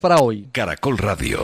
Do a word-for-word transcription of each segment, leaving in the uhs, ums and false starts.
para hoy. Caracol Radio.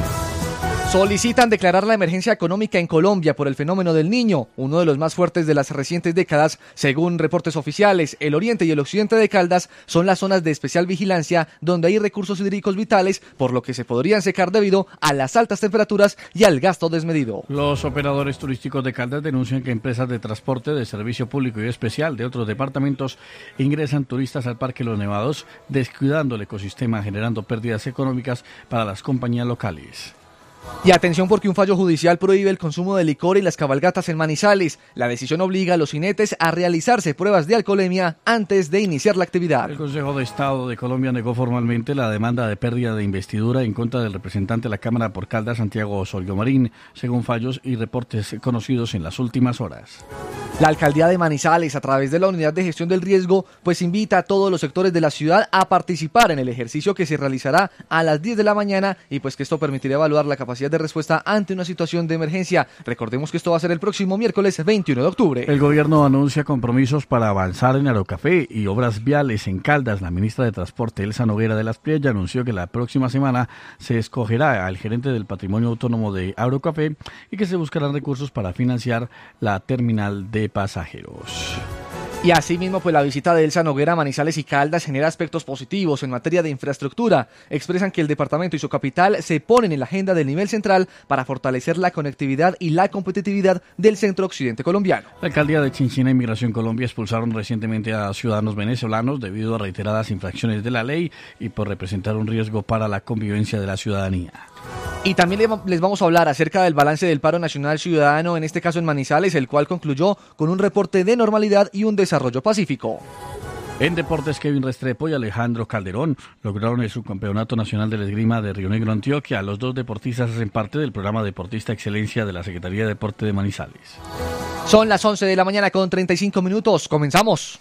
Solicitan declarar la emergencia económica en Colombia por el fenómeno del Niño, uno de los más fuertes de las recientes décadas. Según reportes oficiales, el oriente y el occidente de Caldas son las zonas de especial vigilancia donde hay recursos hídricos vitales, por lo que se podrían secar debido a las altas temperaturas y al gasto desmedido. Los operadores turísticos de Caldas denuncian que empresas de transporte, de servicio público y especial de otros departamentos ingresan turistas al Parque Los Nevados, descuidando el ecosistema, generando pérdidas económicas para las compañías locales. Y atención porque un fallo judicial prohíbe el consumo de licor y las cabalgatas en Manizales. La decisión obliga a los jinetes a realizarse pruebas de alcoholemia antes de iniciar la actividad. El Consejo de Estado de Colombia negó formalmente la demanda de pérdida de investidura en contra del representante de la Cámara por Caldas, Santiago Osorio Marín, según fallos y reportes conocidos en las últimas horas. La alcaldía de Manizales, a través de la Unidad de Gestión del Riesgo, pues invita a todos los sectores de la ciudad a participar en el ejercicio que se realizará a las diez de la mañana y pues que esto permitirá evaluar la capacidad de respuesta ante una situación de emergencia. Recordemos que esto va a ser el próximo miércoles veintiuno de octubre. El gobierno anuncia compromisos para avanzar en Aerocafé y obras viales en Caldas. La ministra de Transporte, Elsa Noguera de las Priella, anunció que la próxima semana se escogerá al gerente del patrimonio autónomo de Aerocafé y que se buscarán recursos para financiar la terminal de pasajeros. Y asimismo, pues la visita de Elsa Noguera a Manizales y Caldas genera aspectos positivos en materia de infraestructura. Expresan que el departamento y su capital se ponen en la agenda del nivel central para fortalecer la conectividad y la competitividad del centro occidente colombiano. La alcaldía de Chinchina y Migración Colombia expulsaron recientemente a ciudadanos venezolanos debido a reiteradas infracciones de la ley y por representar un riesgo para la convivencia de la ciudadanía. Y también les vamos a hablar acerca del balance del paro nacional ciudadano, en este caso en Manizales, el cual concluyó con un reporte de normalidad y un desarrollo pacífico. En deportes, Kevin Restrepo y Alejandro Calderón lograron el subcampeonato nacional de la esgrima de Río Negro, Antioquia. Los dos deportistas hacen parte del programa Deportista Excelencia de la Secretaría de Deporte de Manizales. Son las once de la mañana con treinta y cinco minutos. Comenzamos.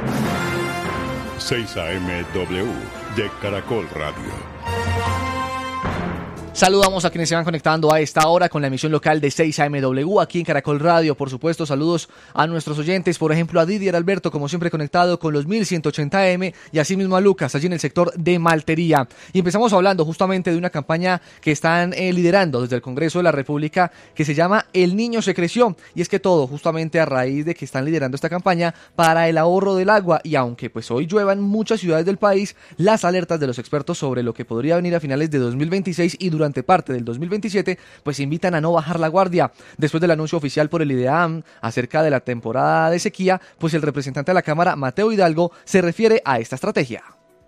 seis A M W de Caracol Radio. Saludamos a quienes se van conectando a esta hora con la emisión local de seis A M W aquí en Caracol Radio. Por supuesto, saludos a nuestros oyentes, por ejemplo a Didier Alberto, como siempre conectado con los mil ciento ochenta A M, y asimismo a Lucas, allí en el sector de Maltería. Y empezamos hablando justamente de una campaña que están eh, liderando desde el Congreso de la República, que se llama El Niño se creció. Y es que todo justamente a raíz de que están liderando esta campaña para el ahorro del agua. Y aunque pues hoy llueva en muchas ciudades del país, las alertas de los expertos sobre lo que podría venir a finales de dos mil veintiséis y durante Durante parte del dos mil veintisiete, pues invitan a no bajar la guardia. Después del anuncio oficial por el IDEAM acerca de la temporada de sequía, pues el representante de la Cámara, Mateo Hidalgo, se refiere a esta estrategia.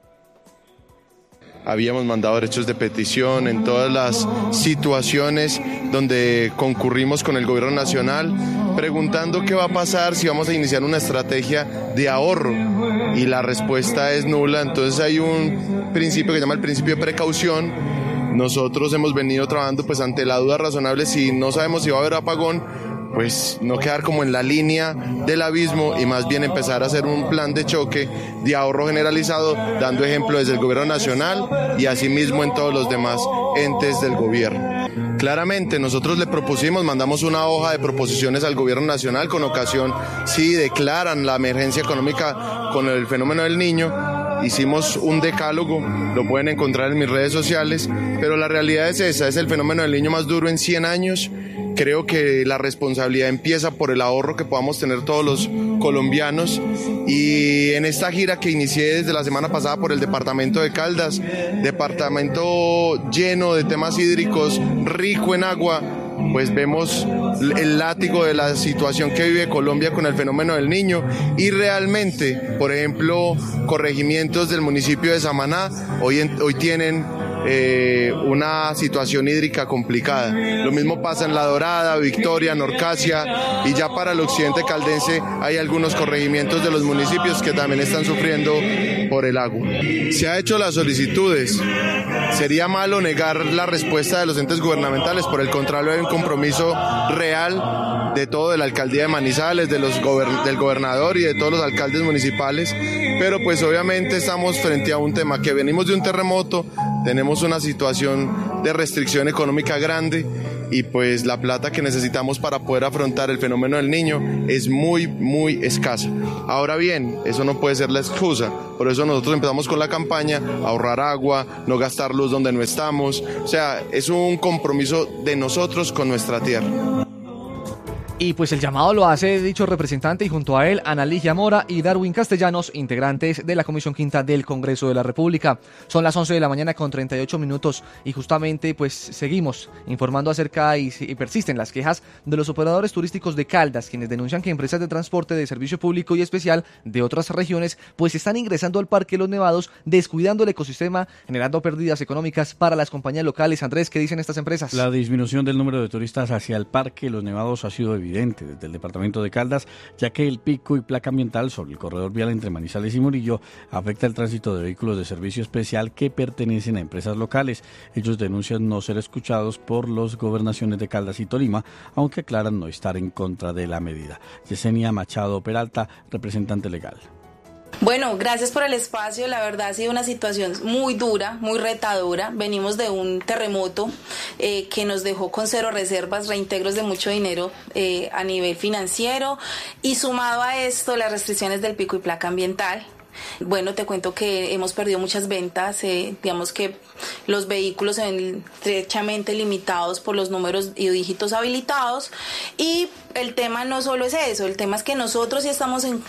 Habíamos mandado derechos de petición en todas las situaciones donde concurrimos con el gobierno nacional, preguntando qué va a pasar si vamos a iniciar una estrategia de ahorro, y la respuesta es nula. Entonces hay un principio que se llama el principio de precaución. Nosotros hemos venido trabajando pues ante la duda razonable, si no sabemos si va a haber apagón, pues no quedar como en la línea del abismo y más bien empezar a hacer un plan de choque de ahorro generalizado, dando ejemplo desde el gobierno nacional y asimismo en todos los demás entes del gobierno. Claramente nosotros le propusimos, mandamos una hoja de proposiciones al gobierno nacional con ocasión si declaran la emergencia económica con el fenómeno del Niño. Hicimos un decálogo, lo pueden encontrar en mis redes sociales, pero la realidad es esa, es el fenómeno del Niño más duro en cien años. Creo que la responsabilidad empieza por el ahorro que podamos tener todos los colombianos, y en esta gira que inicié desde la semana pasada por el departamento de Caldas, departamento lleno de temas hídricos, rico en agua, pues vemos el látigo de la situación que vive Colombia con el fenómeno del Niño, y realmente, por ejemplo, corregimientos del municipio de Samaná hoy, en, hoy tienen eh, una situación hídrica complicada. Lo mismo pasa en La Dorada, Victoria, Norcasia, y ya para el occidente caldense hay algunos corregimientos de los municipios que también están sufriendo por el agua. Se ha hecho las solicitudes. Sería malo negar la respuesta de los entes gubernamentales, por el contrario hay un compromiso real de todo, de la alcaldía de Manizales, de los gober- del gobernador y de todos los alcaldes municipales, pero pues obviamente estamos frente a un tema que venimos de un terremoto, tenemos una situación de restricción económica grande y pues la plata que necesitamos para poder afrontar el fenómeno del Niño es muy, muy escasa. Ahora bien, eso no puede ser la excusa, por eso nosotros empezamos con la campaña, ahorrar agua, no gastar luz donde no estamos, o sea, es un compromiso de nosotros con nuestra tierra. Y pues el llamado lo hace dicho representante y junto a él Ana Ligia Mora y Darwin Castellanos, integrantes de la Comisión Quinta del Congreso de la República. Son las once de la mañana con treinta y ocho minutos y justamente pues seguimos informando acerca y, y persisten las quejas de los operadores turísticos de Caldas, quienes denuncian que empresas de transporte de servicio público y especial de otras regiones pues están ingresando al Parque Los Nevados, descuidando el ecosistema, generando pérdidas económicas para las compañías locales. Andrés, ¿qué dicen estas empresas? La disminución del número de turistas hacia el Parque Los Nevados ha sido evidente desde el departamento de Caldas, ya que el pico y placa ambiental sobre el corredor vial entre Manizales y Murillo afecta el tránsito de vehículos de servicio especial que pertenecen a empresas locales. Ellos denuncian no ser escuchados por las gobernaciones de Caldas y Tolima, aunque aclaran no estar en contra de la medida. Yesenia Machado Peralta, representante legal. Bueno, gracias por el espacio. La verdad ha sido una situación muy dura, muy retadora. Venimos de un terremoto eh, que nos dejó con cero reservas, reintegros de mucho dinero eh, a nivel financiero y sumado a esto las restricciones del pico y placa ambiental. Bueno, te cuento que hemos perdido muchas ventas, eh, digamos que los vehículos se ven estrechamente limitados por los números y dígitos habilitados y el tema no solo es eso, el tema es que nosotros sí estamos en,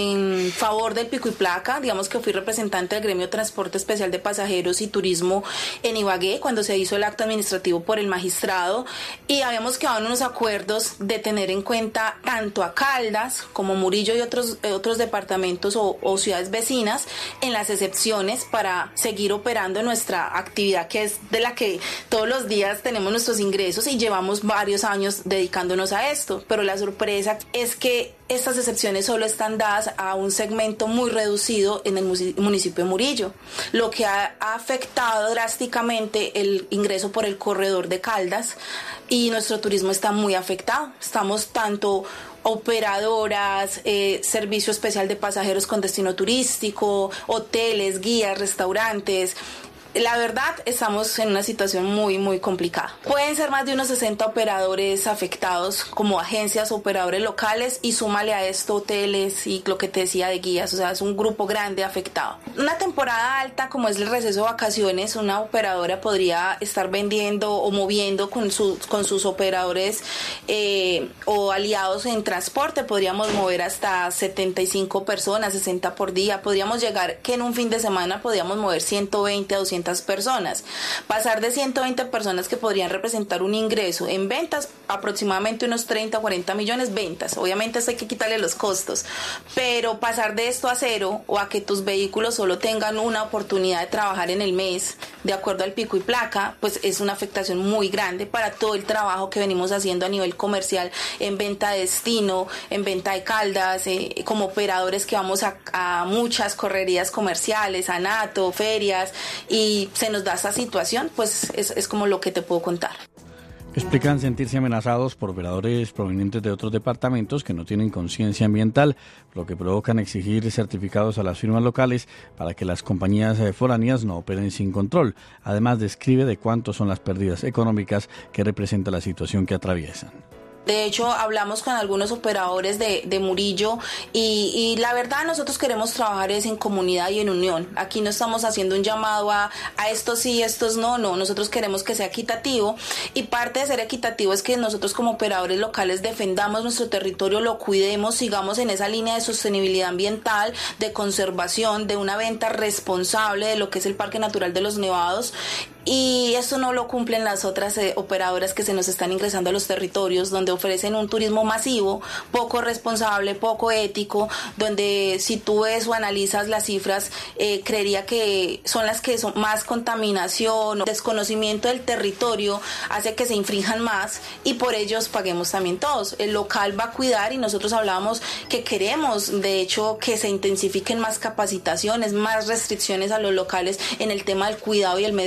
en favor del pico y placa. Digamos que fui representante del gremio de transporte especial de pasajeros y turismo en Ibagué cuando se hizo el acto administrativo por el magistrado y habíamos quedado en unos acuerdos de tener en cuenta tanto a Caldas como Murillo y otros, otros departamentos o, o ciudades vecinas en las excepciones para seguir operando nuestra actividad, que es de la que todos los días tenemos nuestros ingresos y llevamos varios años dedicándonos a esto. Pero la sorpresa es que estas excepciones solo están dadas a un segmento muy reducido en el municipio de Murillo, lo que ha afectado drásticamente el ingreso por el corredor de Caldas y nuestro turismo está muy afectado. Estamos tanto operadoras, eh, servicio especial de pasajeros con destino turístico, hoteles, guías, restaurantes. La verdad, estamos en una situación muy, muy complicada. Pueden ser más de unos sesenta operadores afectados como agencias, operadores locales y súmale a esto hoteles y lo que te decía de guías, o sea, es un grupo grande afectado. Una temporada alta como es el receso de vacaciones, una operadora podría estar vendiendo o moviendo con, su, con sus operadores eh, o aliados en transporte, podríamos mover hasta setenta y cinco personas, sesenta por día, podríamos llegar que en un fin de semana podríamos mover ciento veinte a doscientas personas. Pasar de ciento veinte personas que podrían representar un ingreso en ventas, aproximadamente unos treinta o cuarenta millones ventas. Obviamente esto hay que quitarle los costos, pero pasar de esto a cero o a que tus vehículos solo tengan una oportunidad de trabajar en el mes, de acuerdo al pico y placa, pues es una afectación muy grande para todo el trabajo que venimos haciendo a nivel comercial en venta de destino, en venta de Caldas, eh, como operadores que vamos a, a muchas correrías comerciales, a Nato, ferias, y y se nos da esta situación, pues es, es como lo que te puedo contar. Explican sentirse amenazados por operadores provenientes de otros departamentos que no tienen conciencia ambiental, lo que provocan exigir certificados a las firmas locales para que las compañías foráneas no operen sin control. Además, describe de cuánto son las pérdidas económicas que representa la situación que atraviesan. De hecho, hablamos con algunos operadores de, de Murillo y, y la verdad nosotros queremos trabajar es en comunidad y en unión. Aquí no estamos haciendo un llamado a, a estos sí, estos no, no. Nosotros queremos que sea equitativo y parte de ser equitativo es que nosotros como operadores locales defendamos nuestro territorio, lo cuidemos, sigamos en esa línea de sostenibilidad ambiental, de conservación, de una venta responsable de lo que es el Parque Natural de los Nevados. Y eso no lo cumplen las otras eh, operadoras que se nos están ingresando a los territorios, donde ofrecen un turismo masivo, poco responsable, poco ético, donde si tú ves o analizas las cifras, eh, creería que son las que son más contaminación, desconocimiento del territorio, hace que se infrinjan más y por ellos paguemos también todos. El local va a cuidar y nosotros hablábamos que queremos, de hecho, que se intensifiquen más capacitaciones, más restricciones a los locales en el tema del cuidado y el medio ambiente,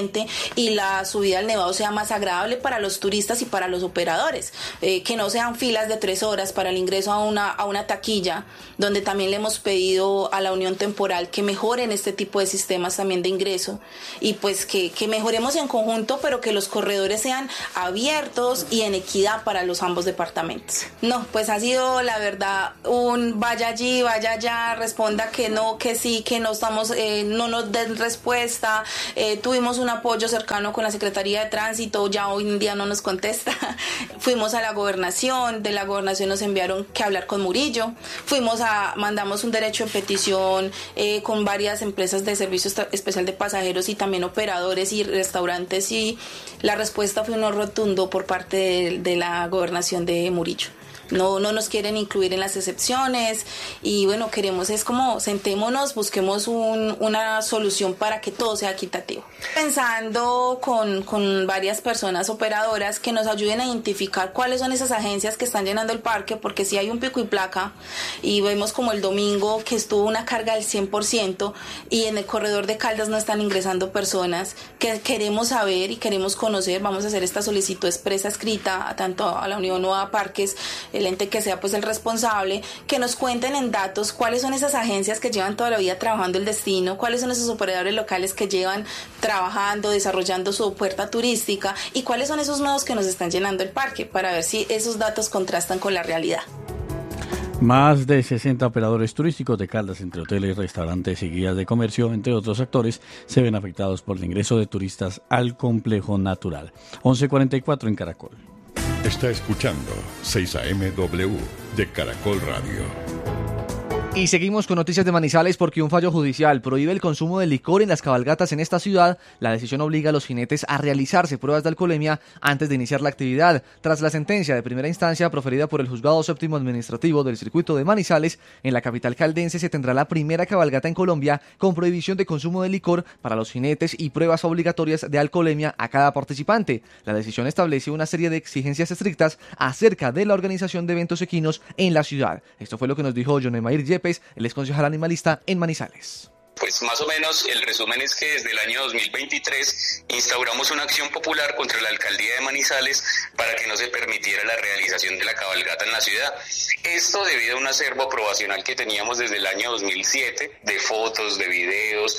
ambiente y la subida al Nevado sea más agradable para los turistas y para los operadores, eh, que no sean filas de tres horas para el ingreso a una, a una taquilla, donde también le hemos pedido a la Unión Temporal que mejoren este tipo de sistemas también de ingreso y pues que, que mejoremos en conjunto, pero que los corredores sean abiertos y en equidad para los ambos departamentos. No, pues ha sido la verdad un vaya allí, vaya allá, responda que no, que sí, que no estamos, eh, no nos den respuesta. Eh, tuvimos un apoyo cercano con la Secretaría de Tránsito, ya hoy en día no nos contesta. Fuimos a la gobernación, de la gobernación nos enviaron que hablar con Murillo. Fuimos a, mandamos un derecho de petición eh, con varias empresas de servicio especial de pasajeros y también operadores y restaurantes, y la respuesta fue un no rotundo por parte de, de la gobernación de Murillo. No, no nos quieren incluir en las excepciones y bueno, queremos es como sentémonos, busquemos un, una solución para que todo sea equitativo. Pensando con, con varias personas operadoras que nos ayuden a identificar cuáles son esas agencias que están llenando el parque, porque si hay un pico y placa y vemos como el domingo que estuvo una carga del cien por ciento y en el corredor de Caldas no están ingresando personas, que queremos saber y queremos conocer. Vamos a hacer esta solicitud expresa escrita tanto a la Unión o a Parques, el ente que sea pues el responsable, que nos cuenten en datos cuáles son esas agencias que llevan toda la vida trabajando el destino, cuáles son esos operadores locales que llevan trabajando, desarrollando su oferta turística y cuáles son esos nuevos que nos están llenando el parque, para ver si esos datos contrastan con la realidad. Más de sesenta operadores turísticos de Caldas, entre hoteles, restaurantes y guías de comercio, entre otros actores, se ven afectados por el ingreso de turistas al complejo natural. once cuarenta y cuatro en Caracol. Está escuchando seis A M W de Caracol Radio. Y seguimos con noticias de Manizales porque un fallo judicial prohíbe el consumo de licor en las cabalgatas en esta ciudad. La decisión obliga a los jinetes a realizarse pruebas de alcoholemia antes de iniciar la actividad. Tras la sentencia de primera instancia proferida por el Juzgado Séptimo Administrativo del Circuito de Manizales, en la capital caldense se tendrá la primera cabalgata en Colombia con prohibición de consumo de licor para los jinetes y pruebas obligatorias de alcoholemia a cada participante. La decisión establece una serie de exigencias estrictas acerca de la organización de eventos equinos en la ciudad. Esto fue lo que nos dijo John Emair Yepes, el ex concejal animalista en Manizales. Pues más o menos el resumen es que desde el año dos mil veintitrés instauramos una acción popular contra la alcaldía de Manizales para que no se permitiera la realización de la cabalgata en la ciudad. Esto debido a un acervo aprobacional que teníamos desde el año dos mil siete, de fotos, de videos,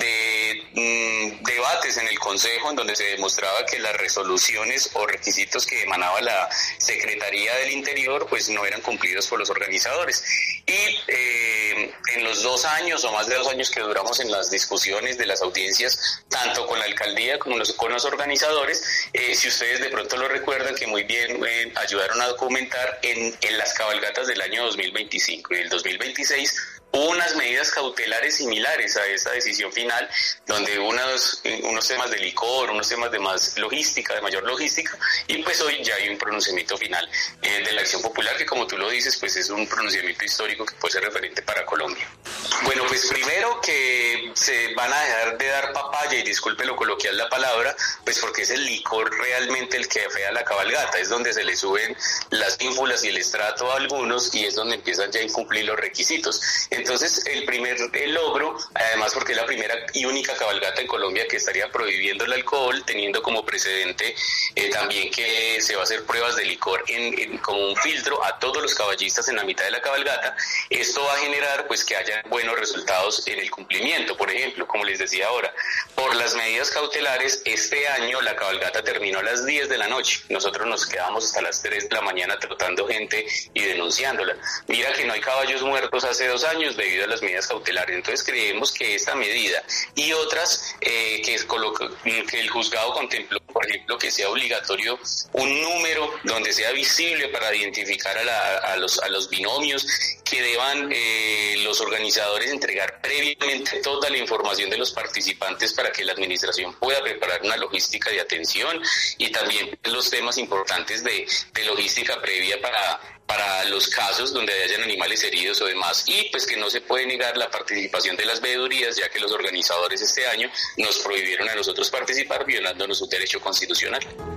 de mmm, debates en el Consejo en donde se demostraba que las resoluciones o requisitos que emanaba la Secretaría del Interior pues no eran cumplidos por los organizadores. Y eh, en los dos años o más de dos años que duramos en las discusiones de las audiencias, tanto con la alcaldía como los, con los organizadores, eh, si ustedes de pronto lo recuerdan, que muy bien eh, ayudaron a documentar en, en las cabalgatas del año dos mil veinticinco y el dos mil veintiséis, hubo unas medidas cautelares similares a esta decisión final, donde unos, unos temas de licor, unos temas de más logística, de mayor logística, y pues hoy ya hay un pronunciamiento final eh, de la acción popular, que como tú lo dices, pues es un pronunciamiento histórico que puede ser referente para Colombia. Bueno, pues primero que se van a dejar de dar papaya, y disculpe lo coloquial la palabra, pues porque es el licor realmente el que afea la cabalgata, es donde se le suben las ínfulas y el estrato a algunos, y es donde empiezan ya a incumplir los requisitos. Entonces, el primer el logro, además porque es la primera y única cabalgata en Colombia que estaría prohibiendo el alcohol, teniendo como precedente eh, también que se va a hacer pruebas de licor en, en, como un filtro a todos los caballistas en la mitad de la cabalgata. Esto va a generar pues que haya buenos resultados en el cumplimiento. Por ejemplo, como les decía ahora, por las medidas cautelares, este año la cabalgata terminó a las diez de la noche. Nosotros nos quedamos hasta las tres de la mañana tratando gente y denunciándola. Mira que no hay caballos muertos hace dos años debido a las medidas cautelares. Entonces creemos que esta medida y otras eh, que, es coloca, que el juzgado contempló, por ejemplo, que sea obligatorio un número donde sea visible para identificar a, la, a, los, a los binomios, que deban eh, los organizadores entregar previamente toda la información de los participantes para que la administración pueda preparar una logística de atención, y también los temas importantes de, de logística previa para para los casos donde hayan animales heridos o demás, y pues que no se puede negar la participación de las veedurías, ya que los organizadores este año nos prohibieron a nosotros participar, violándonos un derecho constitucional.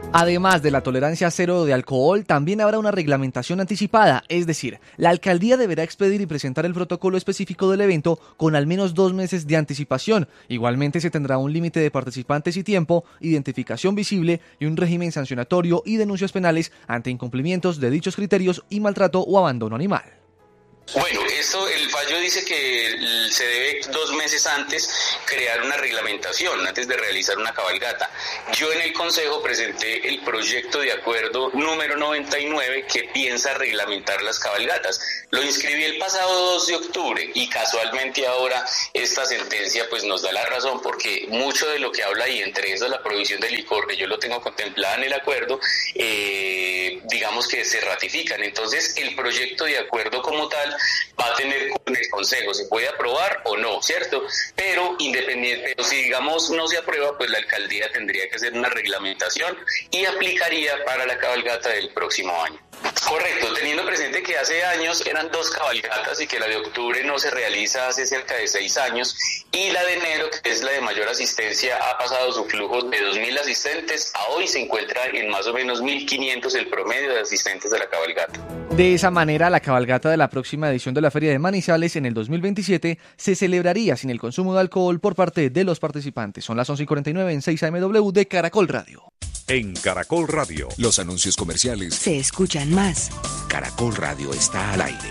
Además de la tolerancia cero de alcohol, también habrá una reglamentación anticipada, es decir, la alcaldía deberá expedir y presentar el protocolo específico del evento con al menos dos meses de anticipación. Igualmente se tendrá un límite de participantes y tiempo, identificación visible y un régimen sancionatorio y denuncias penales ante incumplimientos de dichos criterios y maltrato o abandono animal. Bueno, esto, el fallo dice que se debe dos meses antes crear una reglamentación, antes de realizar una cabalgata. Yo en el Consejo presenté el proyecto de acuerdo número noventa y nueve que piensa reglamentar las cabalgatas. Lo inscribí el pasado dos de octubre y casualmente ahora esta sentencia pues nos da la razón, porque mucho de lo que habla ahí, entre eso la prohibición del licor, que yo lo tengo contemplada en el acuerdo, eh, digamos que se ratifican. Entonces el proyecto de acuerdo como tal va a tener con el Consejo, se puede aprobar o no, ¿cierto? Pero independiente, pero si digamos no se aprueba, pues la alcaldía tendría que hacer una reglamentación y aplicaría para la cabalgata del próximo año. Correcto, teniendo presente que hace años eran dos cabalgatas y que la de octubre no se realiza hace cerca de seis años y la de enero, que es la de mayor asistencia, ha pasado su flujo de dos mil asistentes a hoy se encuentra en más o menos mil quinientos el promedio de asistentes de la cabalgata. De esa manera, la cabalgata de la próxima edición de la Feria de Manizales en el dos mil veintisiete se celebraría sin el consumo de alcohol por parte de los participantes. Son las once y cuarenta y nueve en seis A M W de Caracol Radio. En Caracol Radio, los anuncios comerciales se escuchan más. Caracol Radio está al aire.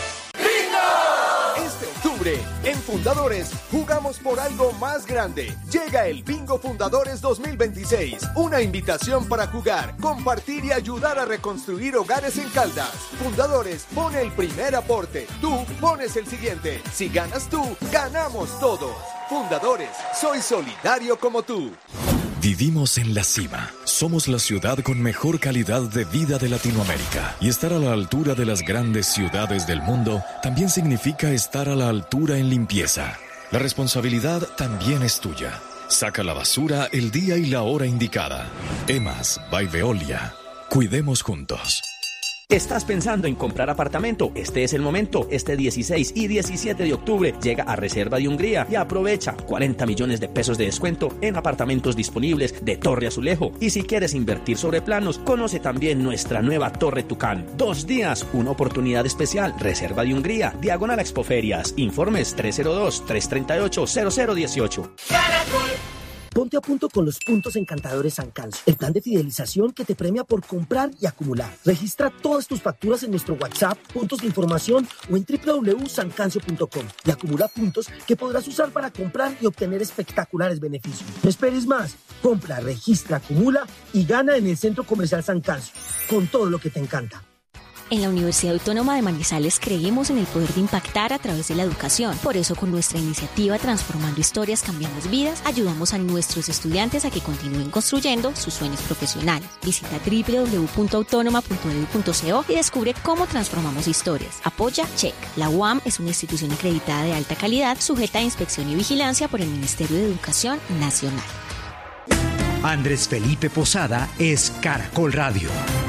Este octubre, en Fundadores, jugamos por algo más grande. Llega el Bingo Fundadores dos mil veintiséis. Una invitación para jugar, compartir y ayudar a reconstruir hogares en Caldas. Fundadores pone el primer aporte. Tú pones el siguiente. Si ganas tú, ganamos todos. Fundadores, soy solidario como tú. Vivimos en la cima. Somos la ciudad con mejor calidad de vida de Latinoamérica. Y estar a la altura de las grandes ciudades del mundo también significa estar a la altura en limpieza. La responsabilidad también es tuya. Saca la basura el día y la hora indicada. EMAS by Veolia. Cuidemos juntos. ¿Estás pensando en comprar apartamento? Este es el momento. Este dieciséis y diecisiete de octubre llega a Reserva de Hungría y aprovecha cuarenta millones de pesos de descuento en apartamentos disponibles de Torre Azulejo. Y si quieres invertir sobre planos, conoce también nuestra nueva Torre Tucán. Dos días, una oportunidad especial. Reserva de Hungría, diagonal a Expoferias. Informes tres cero dos, tres tres ocho, cero cero uno ocho. Ponte a punto con los puntos encantadores San Canso, el plan de fidelización que te premia por comprar y acumular. Registra todas tus facturas en nuestro WhatsApp, puntos de información o en doble u doble u doble u punto san cancio punto com y acumula puntos que podrás usar para comprar y obtener espectaculares beneficios. No esperes más. Compra, registra, acumula y gana en el Centro Comercial San Canso, con todo lo que te encanta. En la Universidad Autónoma de Manizales creemos en el poder de impactar a través de la educación. Por eso, con nuestra iniciativa Transformando Historias, Cambiamos Vidas, ayudamos a nuestros estudiantes a que continúen construyendo sus sueños profesionales. Visita doble u doble u doble u punto autónoma punto e d u punto co y descubre cómo transformamos historias. Apoya Check. La U A M es una institución acreditada de alta calidad, sujeta a inspección y vigilancia por el Ministerio de Educación Nacional. Andrés Felipe Posada es Caracol Radio.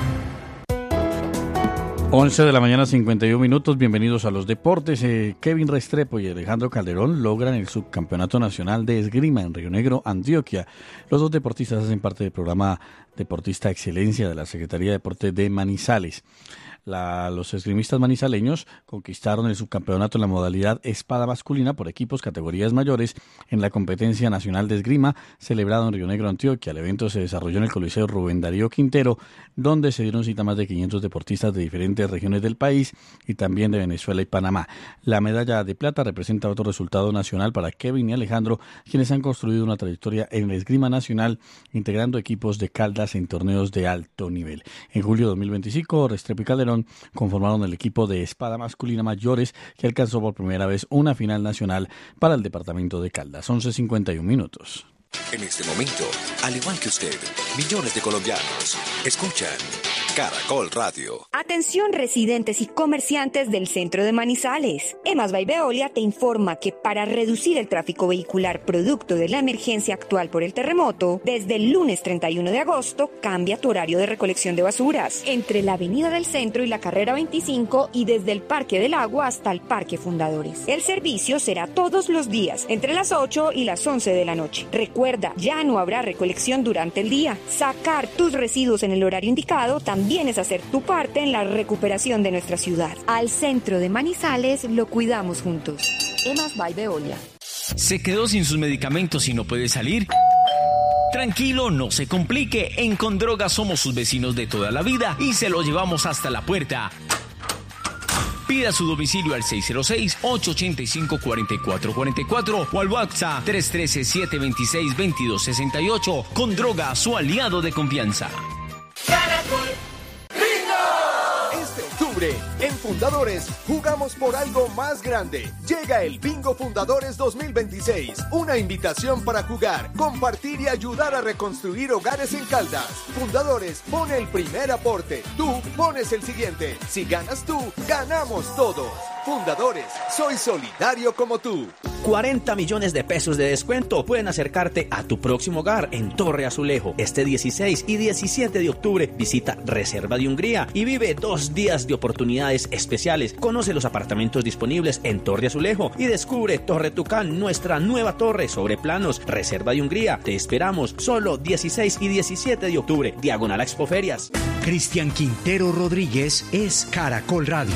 once de la mañana, cincuenta y un minutos. Bienvenidos a los deportes. Eh, Kevin Restrepo y Alejandro Calderón logran el subcampeonato nacional de esgrima en Río Negro, Antioquia. Los dos deportistas hacen parte del programa Deportista Excelencia de la Secretaría de Deporte de Manizales. La, los esgrimistas manizaleños conquistaron el subcampeonato en la modalidad espada masculina por equipos categorías mayores en la competencia nacional de esgrima celebrado en Río Negro, Antioquia. El evento se desarrolló en el Coliseo Rubén Darío Quintero, donde se dieron cita más de quinientos deportistas de diferentes regiones del país y también de Venezuela y Panamá. La medalla de plata representa otro resultado nacional para Kevin y Alejandro, quienes han construido una trayectoria en la esgrima nacional, integrando equipos de Caldas en torneos de alto nivel. En julio de dos mil veinticinco, Restrepo y Calderón conformaron el equipo de espada masculina mayores que alcanzó por primera vez una final nacional para el departamento de Caldas. once cincuenta y un minutos. En este momento, al igual que usted, millones de colombianos escuchan Caracol Radio. Atención residentes y comerciantes del centro de Manizales. Emas by Veolia te informa que para reducir el tráfico vehicular producto de la emergencia actual por el terremoto, desde el lunes treinta y uno de agosto cambia tu horario de recolección de basuras entre la avenida del centro y la carrera veinticinco y desde el Parque del Agua hasta el Parque Fundadores. El servicio será todos los días entre las ocho y las once de la noche. Recuerda, ya no habrá recolección durante el día. Sacar tus residuos en el horario indicado también También es hacer tu parte en la recuperación de nuestra ciudad. Al centro de Manizales lo cuidamos juntos. Emas by Veolia. ¿Se quedó sin sus medicamentos y no puede salir? Tranquilo, no se complique. En Condroga somos sus vecinos de toda la vida y se lo llevamos hasta la puerta. Pida su domicilio al seis cero seis, ocho ocho cinco, cuatro cuatro cuatro cuatro o al WhatsApp tres uno tres, siete dos seis, dos dos seis ocho. Condroga, su aliado de confianza. Este octubre, en Fundadores, jugamos por algo más grande. Llega el Bingo Fundadores dos mil veintiséis. Una invitación para jugar, compartir y ayudar a reconstruir hogares en Caldas. Fundadores pone el primer aporte. Tú pones el siguiente. Si ganas tú, ganamos todos. Fundadores, soy solidario como tú. cuarenta millones de pesos de descuento pueden acercarte a tu próximo hogar en Torre Azulejo. Este dieciséis y diecisiete de octubre visita Reserva de Hungría y vive dos días de oportunidades especiales. Conoce los apartamentos disponibles en Torre Azulejo y descubre Torre Tucán, nuestra nueva torre sobre planos. Reserva de Hungría. Te esperamos solo dieciséis y diecisiete de octubre, diagonal a Expoferias. Cristian Quintero Rodríguez es Caracol Radio.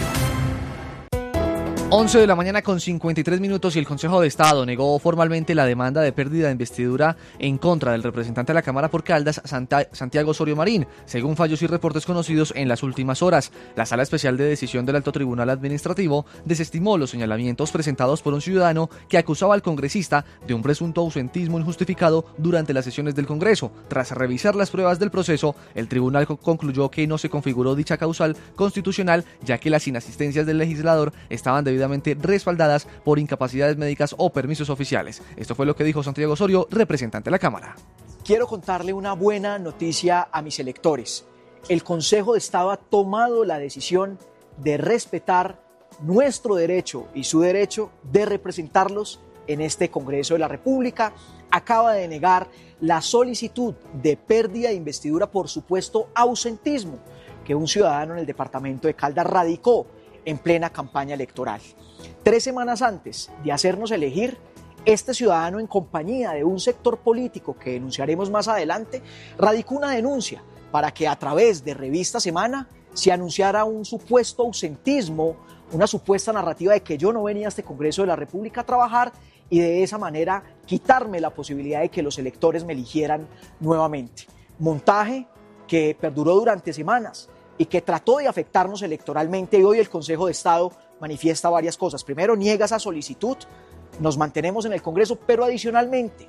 once de la mañana con cincuenta y tres minutos y el Consejo de Estado negó formalmente la demanda de pérdida de investidura en contra del representante de la Cámara por Caldas, Santa, Santiago Osorio Marín, según fallos y reportes conocidos en las últimas horas. La Sala Especial de Decisión del Alto Tribunal Administrativo desestimó los señalamientos presentados por un ciudadano que acusaba al congresista de un presunto ausentismo injustificado durante las sesiones del Congreso. Tras revisar las pruebas del proceso, el tribunal concluyó que no se configuró dicha causal constitucional, ya que las inasistencias del legislador estaban debidamente respaldadas por incapacidades médicas o permisos oficiales. Esto fue lo que dijo Santiago Osorio, representante de la Cámara. Quiero contarle una buena noticia a mis electores. El Consejo de Estado ha tomado la decisión de respetar nuestro derecho y su derecho de representarlos en este Congreso de la República. Acaba de negar la solicitud de pérdida de investidura por supuesto ausentismo que un ciudadano en el departamento de Caldas radicó en plena campaña electoral. Tres semanas antes de hacernos elegir, este ciudadano, en compañía de un sector político que denunciaremos más adelante, radicó una denuncia para que a través de Revista Semana se anunciara un supuesto ausentismo, una supuesta narrativa de que yo no venía a este Congreso de la República a trabajar y de esa manera quitarme la posibilidad de que los electores me eligieran nuevamente. Montaje que perduró durante semanas y que trató de afectarnos electoralmente, y hoy el Consejo de Estado manifiesta varias cosas. Primero, niega esa solicitud, nos mantenemos en el Congreso, pero adicionalmente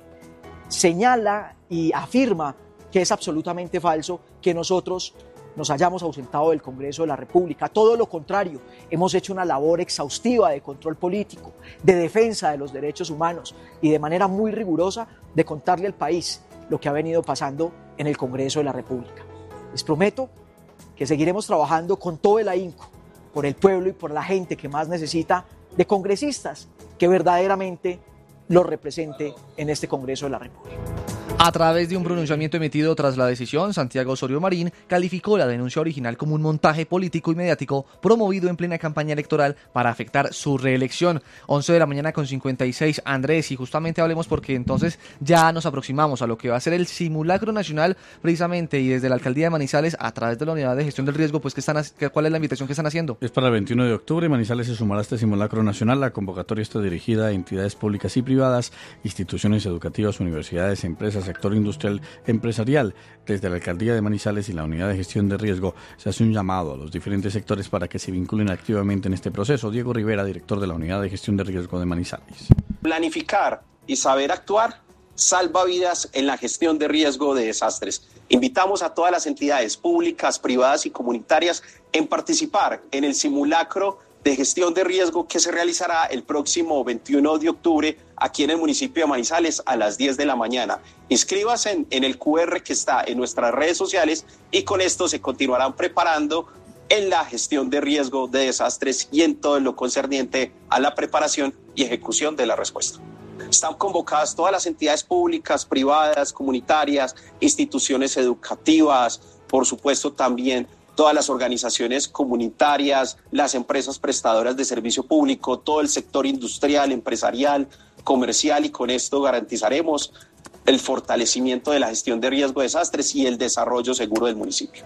señala y afirma que es absolutamente falso que nosotros nos hayamos ausentado del Congreso de la República. Todo lo contrario, hemos hecho una labor exhaustiva de control político, de defensa de los derechos humanos y de manera muy rigurosa de contarle al país lo que ha venido pasando en el Congreso de la República. Les prometo que seguiremos trabajando con todo el ahínco por el pueblo y por la gente que más necesita de congresistas que verdaderamente los represente en este Congreso de la República. A través de un pronunciamiento emitido tras la decisión, Santiago Osorio Marín calificó la denuncia original como un montaje político y mediático promovido en plena campaña electoral para afectar su reelección. once de la mañana con cincuenta y seis, Andrés, y justamente hablemos porque entonces ya nos aproximamos a lo que va a ser el simulacro nacional precisamente, y desde la Alcaldía de Manizales, a través de la Unidad de Gestión del Riesgo, pues ¿qué están, ¿cuál es la invitación que están haciendo? Es para el veintiuno de octubre, Manizales se sumará a este simulacro nacional. La convocatoria está dirigida a entidades públicas y privadas, instituciones educativas, universidades, empresas, sector industrial, empresarial. Desde la Alcaldía de Manizales y la Unidad de Gestión de Riesgo se hace un llamado a los diferentes sectores para que se vinculen activamente en este proceso. Diego Rivera, director de la Unidad de Gestión de Riesgo de Manizales. Planificar y saber actuar salva vidas en la gestión de riesgo de desastres. Invitamos a todas las entidades públicas, privadas y comunitarias en participar en el simulacro de gestión de riesgo que se realizará el próximo veintiuno de octubre aquí en el municipio de Manizales a las diez de la mañana. Inscríbase en, en el cu erre que está en nuestras redes sociales y con esto se continuarán preparando en la gestión de riesgo de desastres y en todo lo concerniente a la preparación y ejecución de la respuesta. Están convocadas todas las entidades públicas, privadas, comunitarias, instituciones educativas, por supuesto también todas las organizaciones comunitarias, las empresas prestadoras de servicio público, todo el sector industrial, empresarial, comercial, y con esto garantizaremos el fortalecimiento de la gestión de riesgo de desastres y el desarrollo seguro del municipio.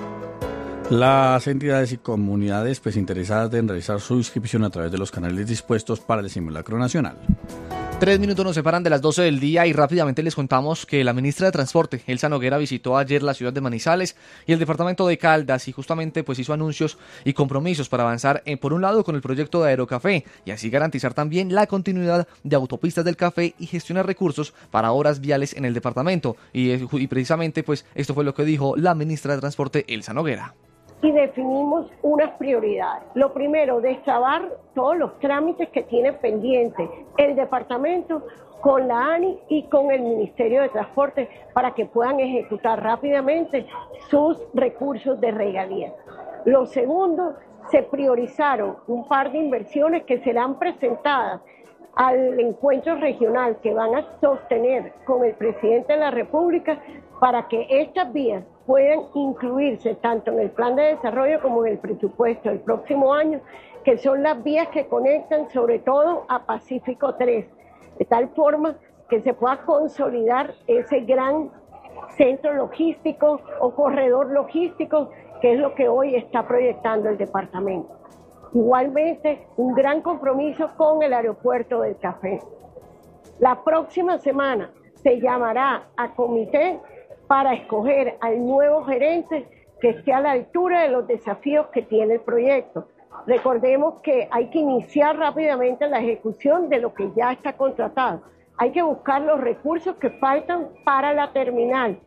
Las entidades y comunidades pues interesadas deben realizar su inscripción a través de los canales dispuestos para el simulacro nacional. Tres minutos nos separan de las doce del día y rápidamente les contamos que la ministra de Transporte, Elsa Noguera, visitó ayer la ciudad de Manizales y el departamento de Caldas y justamente pues hizo anuncios y compromisos para avanzar en, por un lado con el proyecto de Aerocafé y así garantizar también la continuidad de autopistas del café y gestionar recursos para obras viales en el departamento. Y, y precisamente pues esto fue lo que dijo la ministra de Transporte, Elsa Noguera. Y definimos unas prioridades. Lo primero, destrabar todos los trámites que tiene pendiente el departamento con la ANI y con el Ministerio de Transporte para que puedan ejecutar rápidamente sus recursos de regalías. Lo segundo, se priorizaron un par de inversiones que serán presentadas al encuentro regional que van a sostener con el presidente de la República para que estas vías puedan incluirse tanto en el plan de desarrollo como en el presupuesto del próximo año, que son las vías que conectan sobre todo a Pacífico tres, de tal forma que se pueda consolidar ese gran centro logístico o corredor logístico que es lo que hoy está proyectando el departamento. Igualmente, un gran compromiso con el aeropuerto del Café. La próxima semana se llamará a comité para escoger al nuevo gerente que esté a la altura de los desafíos que tiene el proyecto. Recordemos que hay que iniciar rápidamente la ejecución de lo que ya está contratado. Hay que buscar los recursos que faltan para la terminal.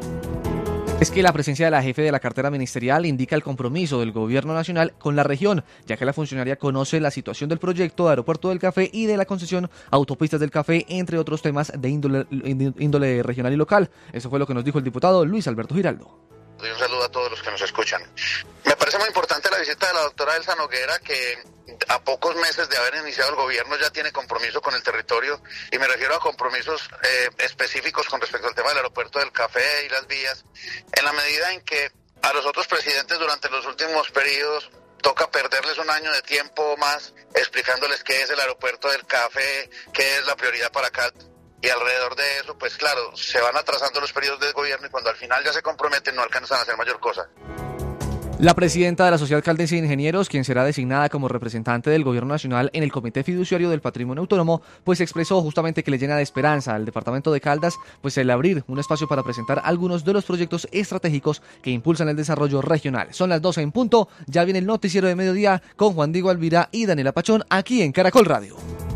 Es que la presencia de la jefe de la cartera ministerial indica el compromiso del gobierno nacional con la región, ya que la funcionaria conoce la situación del proyecto de Aeropuerto del Café y de la concesión Autopistas del Café, entre otros temas de índole, índole regional y local. Eso fue lo que nos dijo el diputado Luis Alberto Giraldo. Un saludo a todos los que nos escuchan. Me parece muy importante la visita de la doctora Elsa Noguera, que a pocos meses de haber iniciado el gobierno ya tiene compromiso con el territorio, y me refiero a compromisos eh, específicos con respecto al tema del aeropuerto del Café y las vías, en la medida en que a los otros presidentes durante los últimos periodos toca perderles un año de tiempo más explicándoles qué es el aeropuerto del Café, qué es la prioridad para Caldas. Y alrededor de eso, pues claro, se van atrasando los periodos del gobierno y cuando al final ya se comprometen no alcanzan a hacer mayor cosa. La presidenta de la Sociedad Caldense de Ingenieros, quien será designada como representante del Gobierno Nacional en el Comité Fiduciario del Patrimonio Autónomo, pues expresó justamente que le llena de esperanza al departamento de Caldas, pues el abrir un espacio para presentar algunos de los proyectos estratégicos que impulsan el desarrollo regional. Son las doce en punto, ya viene el noticiero de mediodía con Juan Diego Alvira y Daniela Pachón aquí en Caracol Radio.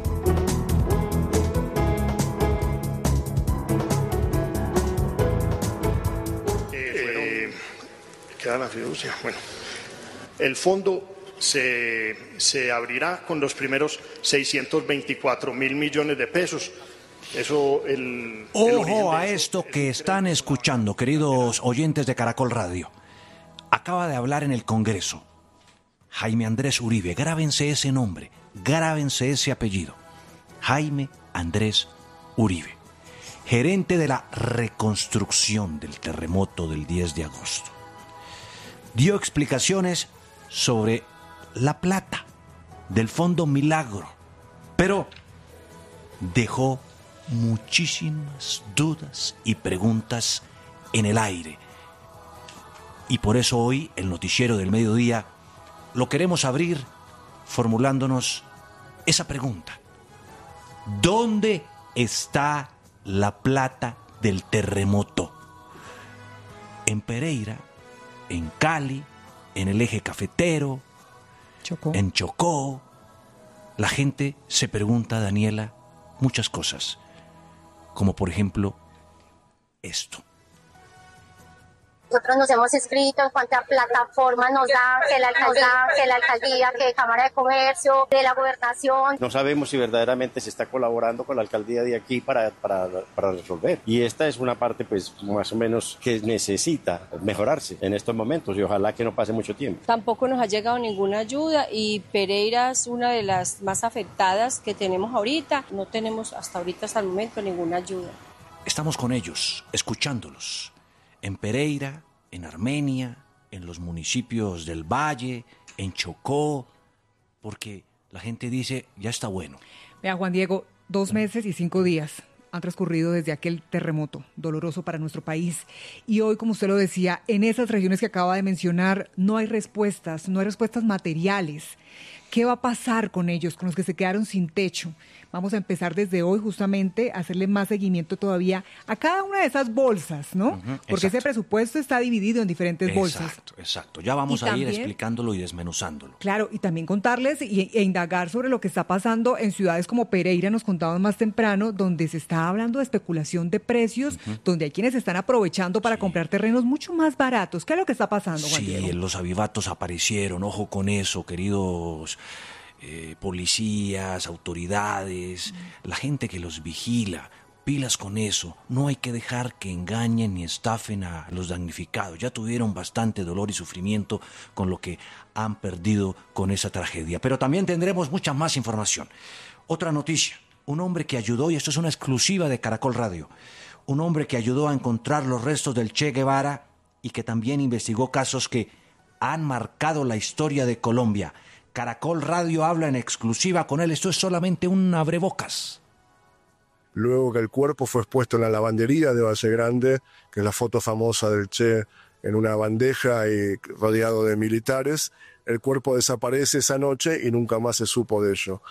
Queda la fiducia. Bueno, el fondo se, se abrirá con los primeros seiscientos veinticuatro mil millones de pesos. Eso, el, Ojo el a esto que están escuchando, queridos oyentes de Caracol Radio. Acaba de hablar en el Congreso Jaime Andrés Uribe. Grábense ese nombre, grábense ese apellido. Jaime Andrés Uribe, gerente de la reconstrucción del terremoto del diez de agosto. Dio explicaciones sobre la plata del Fondo Milagro, pero dejó muchísimas dudas y preguntas en el aire. Y por eso hoy el noticiero del mediodía lo queremos abrir formulándonos esa pregunta: ¿dónde está la plata del terremoto? En Pereira, en Cali, en el eje cafetero, Chocó. en Chocó. La gente se pregunta, Daniela, muchas cosas, como por ejemplo esto. Nosotros nos hemos escrito en cuanto a plataforma nos da, que la alcaldía, que la alcaldía, que Cámara de Comercio, de la Gobernación. No sabemos si verdaderamente se está colaborando con la alcaldía de aquí para, para, para resolver. Y esta es una parte, pues, más o menos que necesita mejorarse en estos momentos y ojalá que no pase mucho tiempo. Tampoco nos ha llegado ninguna ayuda y Pereira es una de las más afectadas que tenemos ahorita. No tenemos hasta ahorita, hasta el momento, ninguna ayuda. Estamos con ellos, escuchándolos. En Pereira, en Armenia, en los municipios del Valle, en Chocó, porque la gente dice, ya está bueno. Vea, Juan Diego, dos meses y cinco días han transcurrido desde aquel terremoto doloroso para nuestro país. Y hoy, como usted lo decía, en esas regiones que acaba de mencionar, no hay respuestas, no hay respuestas materiales. ¿Qué va a pasar con ellos, con los que se quedaron sin techo? Vamos a empezar desde hoy justamente a hacerle más seguimiento todavía a cada una de esas bolsas, ¿no? Uh-huh, Porque ese presupuesto está dividido en diferentes exacto, bolsas. Exacto, exacto. Ya vamos y a también, ir explicándolo y desmenuzándolo. Claro, y también contarles y, e indagar sobre lo que está pasando en ciudades como Pereira, nos contaban más temprano, donde se está hablando de especulación de precios, uh-huh. donde hay quienes están aprovechando para sí. comprar terrenos mucho más baratos. ¿Qué es lo que está pasando, Juan Sí, Diego? Los avivatos aparecieron, ojo con eso, queridos... Eh, policías, autoridades, mm. la gente que los vigila, pilas con eso. No hay que dejar que engañen ni estafen a los damnificados. Ya tuvieron bastante dolor y sufrimiento con lo que han perdido con esa tragedia. Pero también tendremos mucha más información. Otra noticia, un hombre que ayudó, y esto es una exclusiva de Caracol Radio, un hombre que ayudó a encontrar los restos del Che Guevara y que también investigó casos que han marcado la historia de Colombia. Caracol Radio habla en exclusiva con él. Esto es solamente un abrebocas. Luego que el cuerpo fue expuesto en la lavandería de Valle Grande, que es la foto famosa del Che en una bandeja y rodeado de militares, el cuerpo desaparece esa noche y nunca más se supo de ello.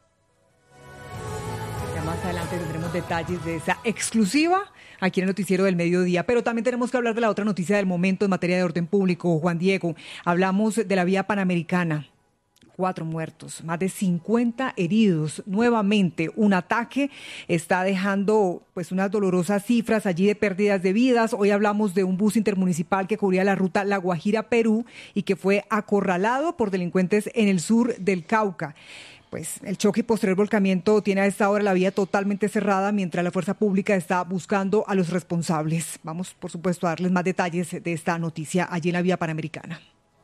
Ya más adelante tendremos detalles de esa exclusiva aquí en el Noticiero del Mediodía, pero también tenemos que hablar de la otra noticia del momento en materia de orden público, Juan Diego. Hablamos de la vía panamericana. Cuatro muertos, más de cincuenta heridos. Nuevamente, un ataque está dejando pues unas dolorosas cifras allí de pérdidas de vidas. Hoy hablamos de un bus intermunicipal que cubría la ruta La Guajira-Perú y que fue acorralado por delincuentes en el sur del Cauca. Pues el choque y posterior volcamiento tiene a esta hora la vía totalmente cerrada mientras la fuerza pública está buscando a los responsables. Vamos, por supuesto, a darles más detalles de esta noticia allí en la vía panamericana.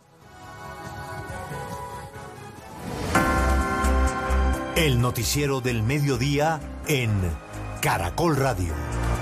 El Noticiero del Mediodía en Caracol Radio.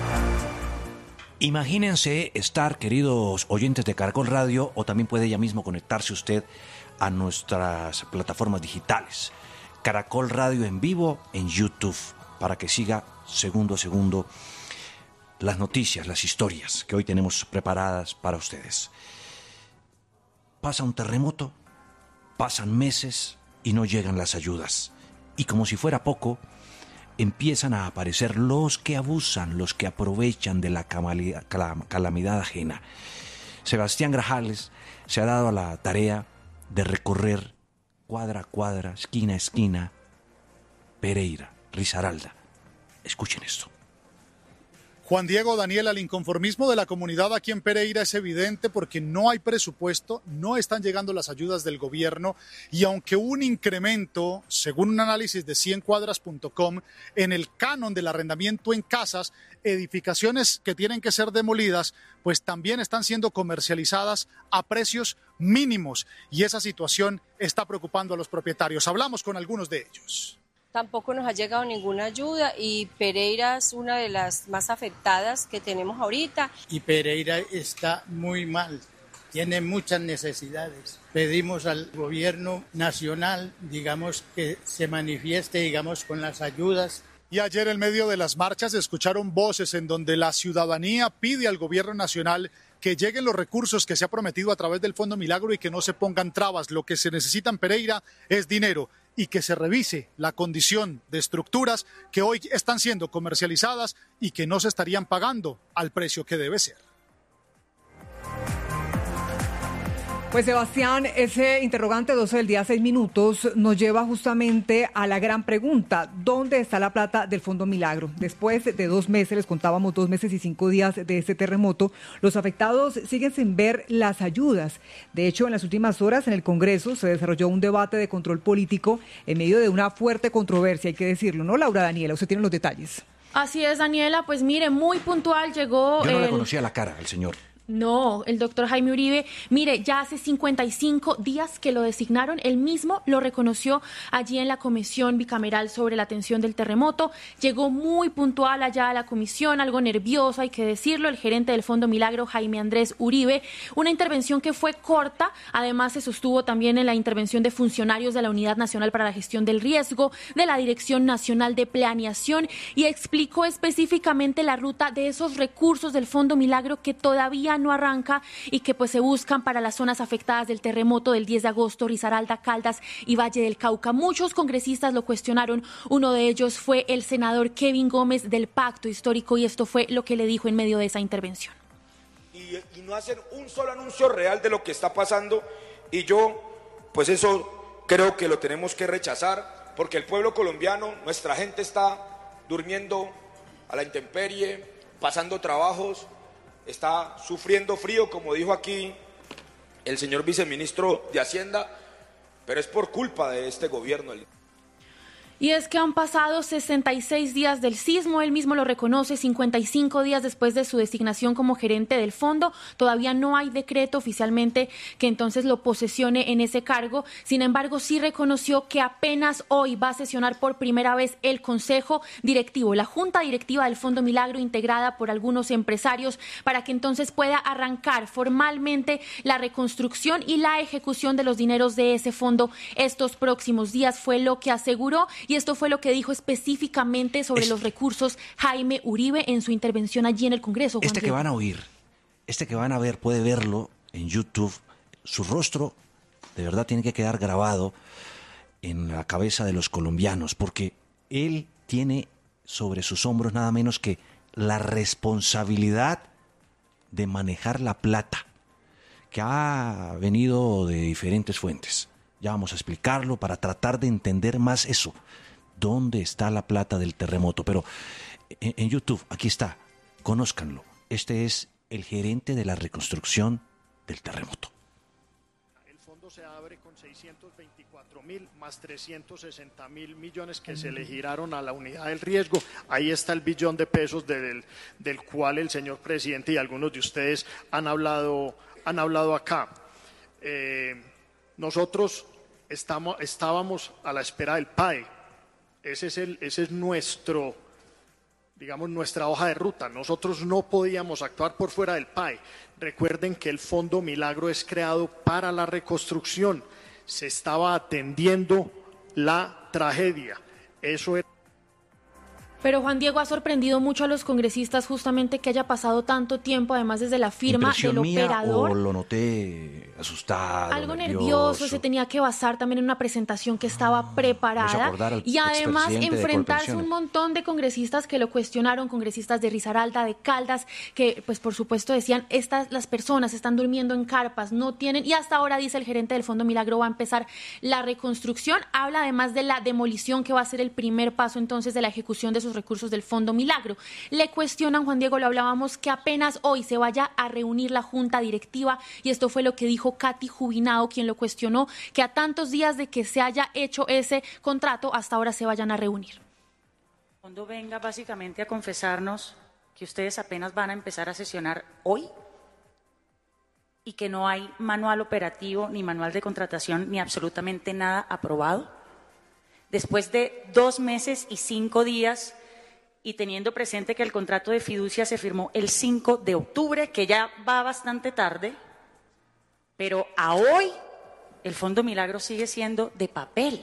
Imagínense estar, queridos oyentes de Caracol Radio, o también puede ya mismo conectarse usted a nuestras plataformas digitales. Caracol Radio en vivo en YouTube, para que siga segundo a segundo las noticias, las historias que hoy tenemos preparadas para ustedes. Pasa un terremoto, pasan meses y no llegan las ayudas. Y como si fuera poco, empiezan a aparecer los que abusan, los que aprovechan de la calamidad ajena. Sebastián Grajales se ha dado a la tarea de recorrer cuadra a cuadra, esquina a esquina, Pereira, Risaralda. Escuchen esto. Juan Diego, Daniela, el inconformismo de la comunidad aquí en Pereira es evidente porque no hay presupuesto, no están llegando las ayudas del gobierno y aunque hubo un incremento, según un análisis de cien cuadras punto com, en el canon del arrendamiento en casas, edificaciones que tienen que ser demolidas, pues también están siendo comercializadas a precios mínimos y esa situación está preocupando a los propietarios. Hablamos con algunos de ellos. Tampoco nos ha llegado ninguna ayuda y Pereira es una de las más afectadas que tenemos ahorita. Y Pereira está muy mal, tiene muchas necesidades. Pedimos al gobierno nacional, digamos, que se manifieste, digamos, con las ayudas. Y ayer en medio de las marchas se escucharon voces en donde la ciudadanía pide al gobierno nacional que lleguen los recursos que se ha prometido a través del Fondo Milagro y que no se pongan trabas. Lo que se necesita en Pereira es dinero y que se revise la condición de estructuras que hoy están siendo comercializadas y que no se estarían pagando al precio que debe ser. Pues Sebastián, ese interrogante doce del día, seis minutos, nos lleva justamente a la gran pregunta: ¿dónde está la plata del Fondo Milagro? Después de dos meses, les contábamos dos meses y cinco días de este terremoto, los afectados siguen sin ver las ayudas. De hecho, en las últimas horas en el Congreso se desarrolló un debate de control político en medio de una fuerte controversia, hay que decirlo, ¿no, Laura Daniela? Usted tiene los detalles. Así es, Daniela, pues mire, muy puntual llegó... Yo no el... le conocía la cara al señor. No, el doctor Jaime Uribe, mire, ya hace cincuenta y cinco días que lo designaron, él mismo lo reconoció allí en la comisión bicameral sobre la atención del terremoto, llegó muy puntual allá a la comisión, algo nervioso, hay que decirlo, el gerente del Fondo Milagro, Jaime Andrés Uribe, una intervención que fue corta, además se sostuvo también en la intervención de funcionarios de la Unidad Nacional para la Gestión del Riesgo, de la Dirección Nacional de Planeación, y explicó específicamente la ruta de esos recursos del Fondo Milagro que todavía no arranca y que pues se buscan para las zonas afectadas del terremoto del diez de agosto, Risaralda, Caldas y Valle del Cauca. Muchos congresistas lo cuestionaron, uno de ellos fue el senador Kevin Gómez del Pacto Histórico y esto fue lo que le dijo en medio de esa intervención. Y, y no hacen un solo anuncio real de lo que está pasando y yo, pues eso creo que lo tenemos que rechazar porque el pueblo colombiano, nuestra gente está durmiendo a la intemperie, pasando trabajos, está sufriendo frío, como dijo aquí el señor viceministro de Hacienda, pero es por culpa de este gobierno. Y es que han pasado sesenta y seis días del sismo, él mismo lo reconoce, cincuenta y cinco días después de su designación como gerente del fondo. Todavía no hay decreto oficialmente que entonces lo posesione en ese cargo. Sin embargo, sí reconoció que apenas hoy va a sesionar por primera vez el Consejo Directivo, la Junta Directiva del Fondo Milagro, integrada por algunos empresarios, para que entonces pueda arrancar formalmente la reconstrucción y la ejecución de los dineros de ese fondo estos próximos días. Fue lo que aseguró. Y esto fue lo que dijo específicamente sobre es, los recursos Jaime Uribe en su intervención allí en el Congreso. Juan este Diego. que van a oír, este que van a ver, puede verlo en YouTube. Su rostro de verdad tiene que quedar grabado en la cabeza de los colombianos, porque él tiene sobre sus hombros nada menos que la responsabilidad de manejar la plata, que ha venido de diferentes fuentes. Ya vamos a explicarlo para tratar de entender más eso. ¿Dónde está la plata del terremoto? Pero en, en YouTube, aquí está, conózcanlo. Este es el gerente de la reconstrucción del terremoto. El fondo se abre con seiscientos veinticuatro mil más trescientos sesenta mil millones que se le giraron a la unidad del riesgo. Ahí está el billón de pesos del, del cual el señor presidente y algunos de ustedes han hablado, han hablado acá. Eh, nosotros estamos, estábamos a la espera del P A E. Ese es, el, ese es nuestro, digamos, nuestra hoja de ruta. Nosotros no podíamos actuar por fuera del P A E. Recuerden que el Fondo Milagro es creado para la reconstrucción. Se estaba atendiendo la tragedia. Eso era. Pero Juan Diego, ha sorprendido mucho a los congresistas justamente que haya pasado tanto tiempo, además desde la firma del mía, operador. ¿O lo noté asustado, algo nervioso. nervioso, se tenía que basar también en una presentación que estaba preparada y además enfrentarse un montón de congresistas que lo cuestionaron, congresistas de Risaralda, de Caldas, que pues por supuesto decían, estas las personas están durmiendo en carpas, no tienen, y hasta ahora dice el gerente del Fondo Milagro va a empezar la reconstrucción, habla además de la demolición que va a ser el primer paso entonces de la ejecución de sus recursos del Fondo Milagro. Le cuestionan, Juan Diego, lo hablábamos, que apenas hoy se vaya a reunir la junta directiva y esto fue lo que dijo Katy Jubinao, quien lo cuestionó, que a tantos días de que se haya hecho ese contrato, hasta ahora se vayan a reunir. El fondo venga básicamente a confesarnos que ustedes apenas van a empezar a sesionar hoy y que no hay manual operativo, ni manual de contratación, ni absolutamente nada aprobado. Después de dos meses y cinco días y teniendo presente que el contrato de fiducia se firmó el cinco de octubre, que ya va bastante tarde, pero a hoy el Fondo Milagro sigue siendo de papel.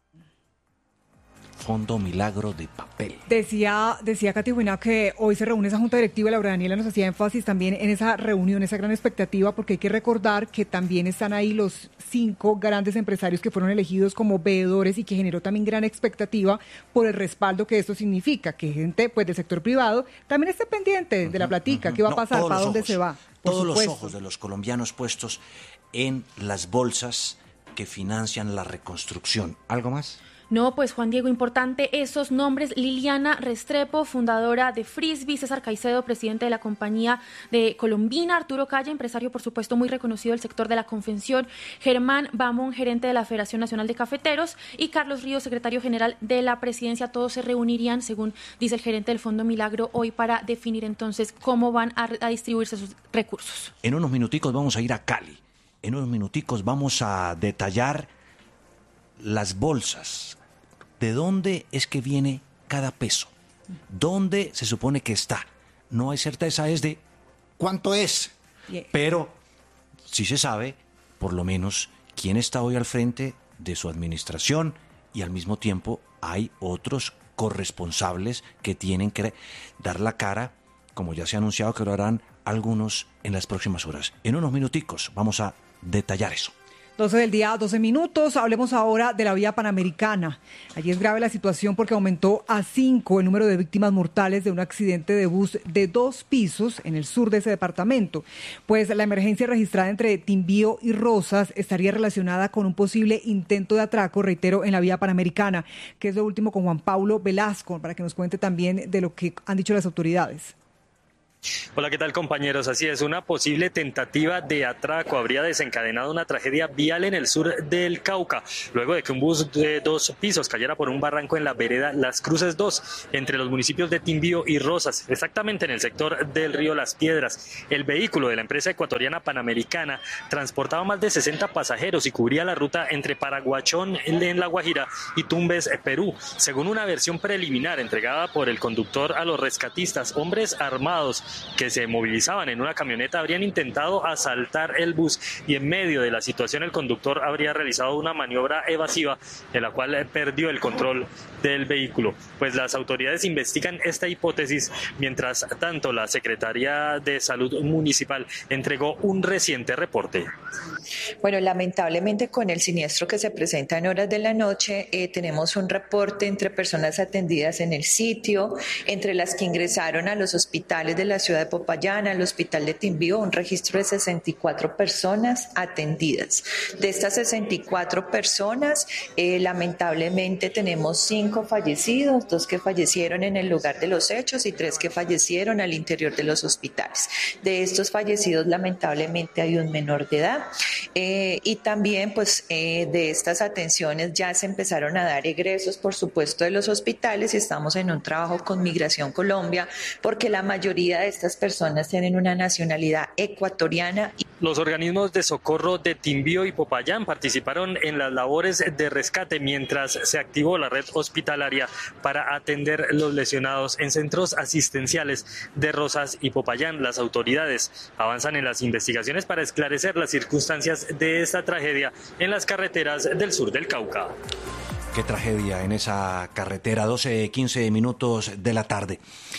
Fondo Milagro de papel. Decía, decía Katy Jubinao que hoy se reúne esa junta directiva, Laura Daniela nos hacía énfasis también en esa reunión, esa gran expectativa, porque hay que recordar que también están ahí los cinco grandes empresarios que fueron elegidos como veedores y que generó también gran expectativa por el respaldo que esto significa, que gente pues del sector privado también esté pendiente de la platica, uh-huh. qué va a pasar, no, para dónde ojos. se va. todos los ojos de los colombianos puestos en las bolsas que financian la reconstrucción. ¿Algo más? No, pues Juan Diego, importante esos nombres: Liliana Restrepo, fundadora de Frisbee; César Caicedo, presidente de la compañía de Colombina; Arturo Calle, empresario por supuesto muy reconocido del sector de la confección; Germán Bamón, gerente de la Federación Nacional de Cafeteros; y Carlos Ríos, secretario general de la presidencia. Todos se reunirían, según dice el gerente del Fondo Milagro, hoy para definir entonces cómo van a, a distribuirse sus recursos. En unos minuticos vamos a ir a Cali. En unos minuticos vamos a detallar las bolsas. ¿De dónde es que viene cada peso? ¿Dónde se supone que está? No hay certeza es de cuánto es. Yeah. Pero sí se sabe, por lo menos, quién está hoy al frente de su administración, y al mismo tiempo hay otros corresponsables que tienen que dar la cara, como ya se ha anunciado que lo harán algunos en las próximas horas. En unos minuticos vamos a detallar eso. doce del día, doce minutos. Hablemos ahora de la vía panamericana. Allí es grave la situación porque aumentó a cinco el número de víctimas mortales de un accidente de bus de dos pisos en el sur de ese departamento. Pues la emergencia registrada entre Timbío y Rosas estaría relacionada con un posible intento de atraco, reitero, en la vía panamericana, que es lo último con Juan Pablo Velasco, para que nos cuente también de lo que han dicho las autoridades. Hola, ¿qué tal, compañeros? Así es, una posible tentativa de atraco habría desencadenado una tragedia vial en el sur del Cauca, luego de que un bus de dos pisos cayera por un barranco en la vereda Las Cruces dos, entre los municipios de Timbío y Rosas, exactamente en el sector del río Las Piedras. El vehículo de la empresa ecuatoriana Panamericana transportaba más de sesenta pasajeros y cubría la ruta entre Paraguachón, en La Guajira, y Tumbes, Perú. Según una versión preliminar entregada por el conductor a los rescatistas, hombres armados que se movilizaban en una camioneta habrían intentado asaltar el bus, y en medio de la situación el conductor habría realizado una maniobra evasiva en la cual perdió el control del vehículo. Pues las autoridades investigan esta hipótesis. Mientras tanto, la Secretaría de Salud Municipal entregó un reciente reporte. Bueno, lamentablemente con el siniestro que se presenta en horas de la noche, eh, tenemos un reporte entre personas atendidas en el sitio, entre las que ingresaron a los hospitales de la ciudad de Popayán, al hospital de Timbío, un registro de sesenta y cuatro personas atendidas. De estas sesenta y cuatro personas, eh, lamentablemente tenemos cinco fallecidos, dos que fallecieron en el lugar de los hechos y tres que fallecieron al interior de los hospitales. De estos fallecidos, lamentablemente hay un menor de edad. Eh, y también pues eh, de estas atenciones ya se empezaron a dar egresos, por supuesto, de los hospitales, y estamos en un trabajo con Migración Colombia porque la mayoría de estas personas tienen una nacionalidad ecuatoriana. Los organismos de socorro de Timbío y Popayán participaron en las labores de rescate mientras se activó la red hospitalaria para atender los lesionados en centros asistenciales de Rosas y Popayán. Las autoridades avanzan en las investigaciones para esclarecer las circunstancias de esta tragedia en las carreteras del sur del Cauca. Qué tragedia en esa carretera, doce, quince minutos de la tarde.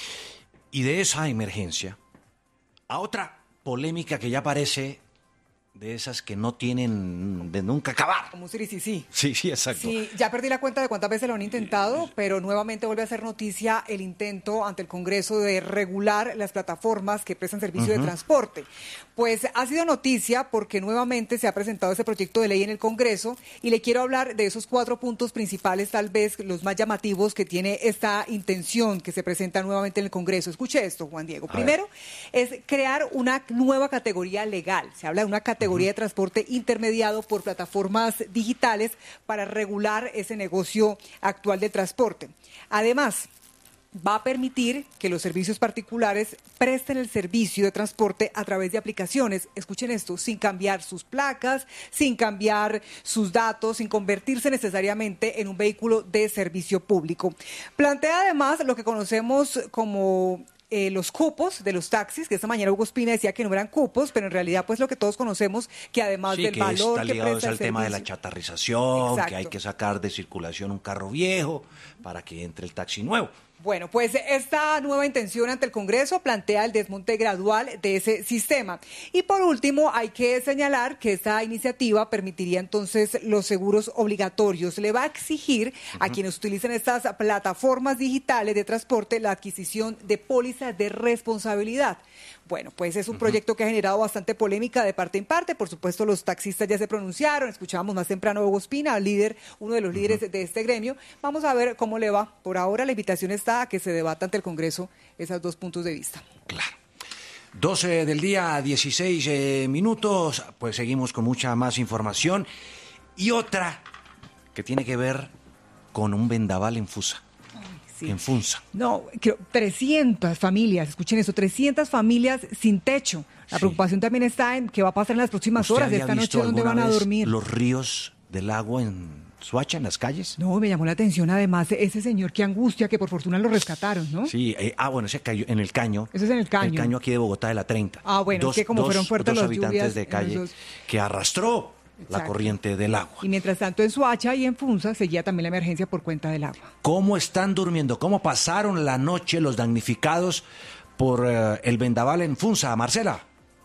Y de esa emergencia a otra polémica que ya parece de esas que no tienen de nunca acabar. Como sí, sí, sí. Sí, sí, exacto. Sí, ya perdí la cuenta de cuántas veces lo han intentado, pero nuevamente vuelve a ser noticia el intento ante el Congreso de regular las plataformas que prestan servicio uh-huh. de transporte. Pues ha sido noticia porque nuevamente se ha presentado ese proyecto de ley en el Congreso, y le quiero hablar de esos cuatro puntos principales, tal vez los más llamativos que tiene esta intención que se presenta nuevamente en el Congreso. Escuche esto, Juan Diego. A Primero ver. es crear una nueva categoría legal. Se habla de una categoría de transporte intermediado por plataformas digitales para regular ese negocio actual de transporte. Además, va a permitir que los servicios particulares presten el servicio de transporte a través de aplicaciones, escuchen esto, sin cambiar sus placas, sin cambiar sus datos, sin convertirse necesariamente en un vehículo de servicio público. Plantea además lo que conocemos como Eh, los cupos de los taxis, que esta mañana Hugo Espina decía que no eran cupos, pero en realidad pues lo que todos conocemos, que además sí, del que valor está que ligado presta al el tema servicio. de la chatarrización, Exacto. que hay que sacar de circulación un carro viejo para que entre el taxi nuevo. Bueno, pues esta nueva intención ante el Congreso plantea el desmonte gradual de ese sistema. Y por último, hay que señalar que esta iniciativa permitiría entonces los seguros obligatorios. Le va a exigir uh-huh. a quienes utilicen estas plataformas digitales de transporte la adquisición de pólizas de responsabilidad. Bueno, pues es un uh-huh. proyecto que ha generado bastante polémica de parte en parte. Por supuesto, los taxistas ya se pronunciaron. Escuchábamos más temprano a Hugo Espina, líder, uno de los uh-huh. líderes de este gremio. Vamos a ver cómo le va. Por ahora la invitación está a que se debata ante el Congreso esos dos puntos de vista. Claro. doce del día, dieciséis eh, minutos, pues seguimos con mucha más información y otra que tiene que ver con un vendaval en Fusa. Sí. En Funza. No, creo, trescientas familias, escuchen eso, trescientas familias sin techo. La sí. preocupación también está en qué va a pasar en las próximas horas de esta noche, dónde van a dormir. ¿Los ríos del agua en Soacha, en las calles? No, me llamó la atención además ese señor, qué angustia, que por fortuna lo rescataron, ¿no? Sí, eh, ah, bueno, ese cayó en el Caño. Eso es en el Caño. El Caño aquí de Bogotá de la treinta. Ah, bueno, dos, es que como dos, fueron fuertes dos las habitantes lluvias, de calle esos... que arrastró Exacto. la corriente del agua. Y mientras tanto en Soacha y en Funza seguía también la emergencia por cuenta del agua. ¿Cómo están durmiendo? ¿Cómo pasaron la noche los damnificados por uh, el vendaval en Funza, Marcela?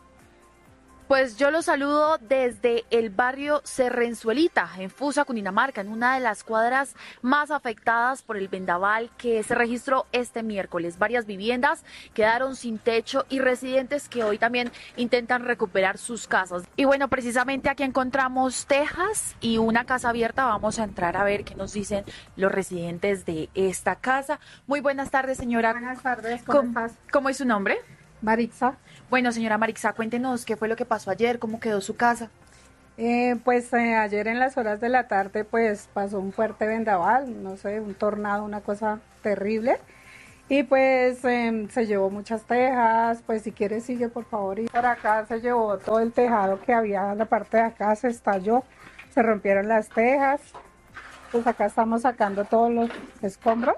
Pues yo los saludo desde el barrio Cerrenzuelita, en Fusa, Cundinamarca, en una de las cuadras más afectadas por el vendaval que se registró este miércoles. Varias viviendas quedaron sin techo y residentes que hoy también intentan recuperar sus casas. Y bueno, precisamente aquí encontramos tejas y una casa abierta. Vamos a entrar a ver qué nos dicen los residentes de esta casa. Muy buenas tardes, señora. Buenas tardes, ¿cómo, ¿Cómo estás? ¿Cómo es su nombre? Marixa. Bueno, señora Marixa, cuéntenos qué fue lo que pasó ayer, cómo quedó su casa. Eh, pues eh, ayer en las horas de la tarde pues pasó un fuerte vendaval, no sé, un tornado, una cosa terrible. Y pues eh, se llevó muchas tejas, pues si quieres sigue por favor. Y por acá se llevó todo el tejado que había en la parte de acá, se estalló, se rompieron las tejas. Pues acá estamos sacando todos los escombros.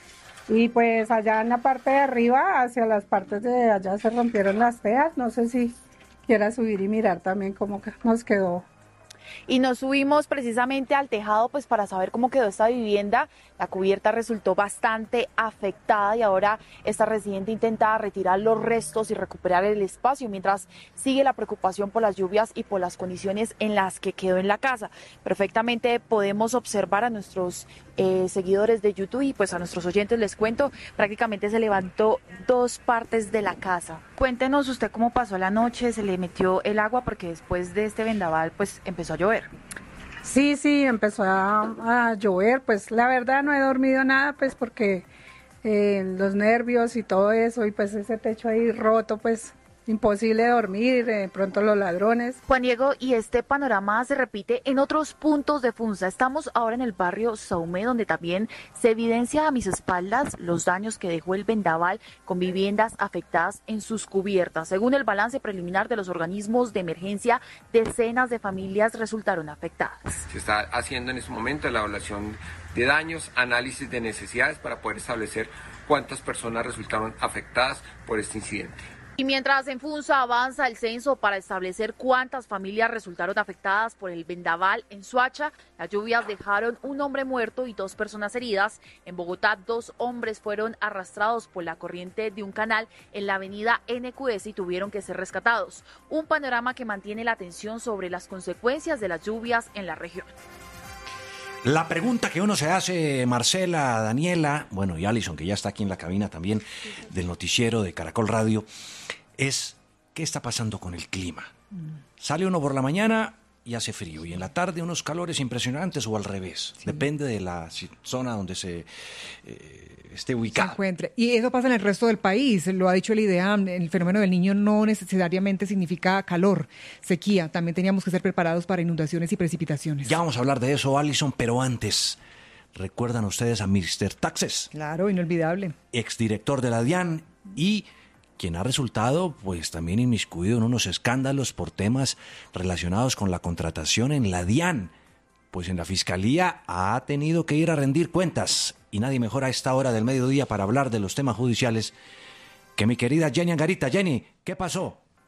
Y pues allá en la parte de arriba, hacia las partes de allá se rompieron las tejas. No sé si quiera subir y mirar también cómo nos quedó. Y nos subimos precisamente al tejado pues para saber cómo quedó esta vivienda. La cubierta resultó bastante afectada y ahora esta residente intenta retirar los restos y recuperar el espacio mientras sigue la preocupación por las lluvias y por las condiciones en las que quedó en la casa. Perfectamente podemos observar a nuestros eh, seguidores de YouTube y pues a nuestros oyentes les cuento, prácticamente se levantó dos partes de la casa. Cuéntenos usted cómo pasó la noche, se le metió el agua porque después de este vendaval pues empezó a llover. Sí, sí, empezó a, a llover, pues la verdad no he dormido nada, pues porque eh, los nervios y todo eso, y pues ese techo ahí roto, pues imposible dormir, de pronto los ladrones. Juan Diego, y este panorama se repite en otros puntos de Funza. Estamos ahora en el barrio Saumé, donde también se evidencia a mis espaldas los daños que dejó el vendaval con viviendas afectadas en sus cubiertas. Según el balance preliminar de los organismos de emergencia, decenas de familias resultaron afectadas. Se está haciendo en este momento la evaluación de daños, análisis de necesidades para poder establecer cuántas personas resultaron afectadas por este incidente. Y mientras en Funza avanza el censo para establecer cuántas familias resultaron afectadas por el vendaval en Soacha, las lluvias dejaron un hombre muerto y dos personas heridas. En Bogotá, dos hombres fueron arrastrados por la corriente de un canal en la avenida N Q S y tuvieron que ser rescatados. Un panorama que mantiene la atención sobre las consecuencias de las lluvias en la región. La pregunta que uno se hace, Marcela, Daniela, bueno, y Alison, que ya está aquí en la cabina también del noticiero de Caracol Radio, es ¿qué está pasando con el clima? Sale uno por la mañana y hace frío, y en la tarde unos calores impresionantes o al revés. Sí. Depende de la zona donde se eh, esté ubicado. Se encuentre. Y eso pasa en el resto del país, lo ha dicho el IDEAM, el fenómeno del Niño no necesariamente significa calor, sequía, también teníamos que ser preparados para inundaciones y precipitaciones. Ya vamos a hablar de eso, Alison, pero antes, ¿recuerdan ustedes a mister Taxes? Claro, inolvidable. Exdirector de la DIAN y quien ha resultado pues también inmiscuido en unos escándalos por temas relacionados con la contratación en la DIAN. Pues en la Fiscalía ha tenido que ir a rendir cuentas y nadie mejor a esta hora del mediodía para hablar de los temas judiciales que mi querida Jenny Angarita. Jenny, ¿qué pasó?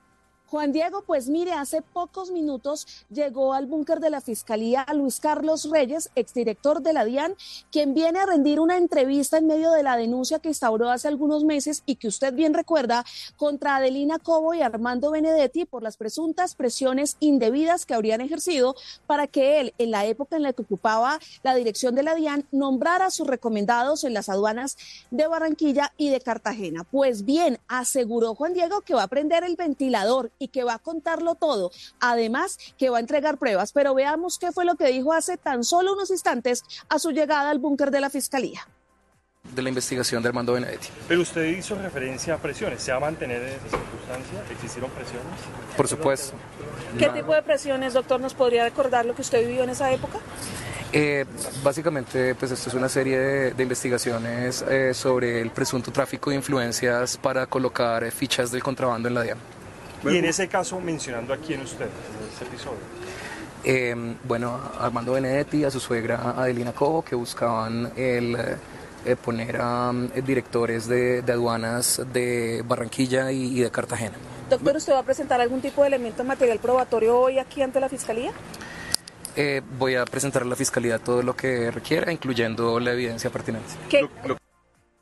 Juan Diego, pues mire, hace pocos minutos llegó al búnker de la Fiscalía Luis Carlos Reyes, exdirector de la DIAN, quien viene a rendir una entrevista en medio de la denuncia que instauró hace algunos meses y que usted bien recuerda contra Adelina Cobo y Armando Benedetti por las presuntas presiones indebidas que habrían ejercido para que él, en la época en la que ocupaba la dirección de la DIAN, nombrara a sus recomendados en las aduanas de Barranquilla y de Cartagena. Pues bien, aseguró Juan Diego que va a prender el ventilador y que va a contarlo todo, además que va a entregar pruebas, pero veamos qué fue lo que dijo hace tan solo unos instantes a su llegada al búnker de la Fiscalía. De la investigación de Armando Benedetti. Pero usted hizo referencia a presiones, ¿se va a mantener esa circunstancia? ¿Existieron presiones? Por supuesto. ¿Qué no. tipo de presiones, doctor, nos podría recordar lo que usted vivió en esa época? Eh, básicamente, pues esto es una serie de, de investigaciones eh, sobre el presunto tráfico de influencias para colocar eh, fichas del contrabando en la DIAN. Y en ese caso, mencionando a quién usted, en ese episodio. Eh, bueno, a Armando Benedetti, a su suegra Adelina Cobo, que buscaban el eh, poner a eh, directores de, de aduanas de Barranquilla y, y de Cartagena. Doctor, ¿usted va a presentar algún tipo de elemento material probatorio hoy aquí ante la Fiscalía? Eh, voy a presentar a la Fiscalía todo lo que requiera, incluyendo la evidencia pertinente. ¿Qué? Lo, lo...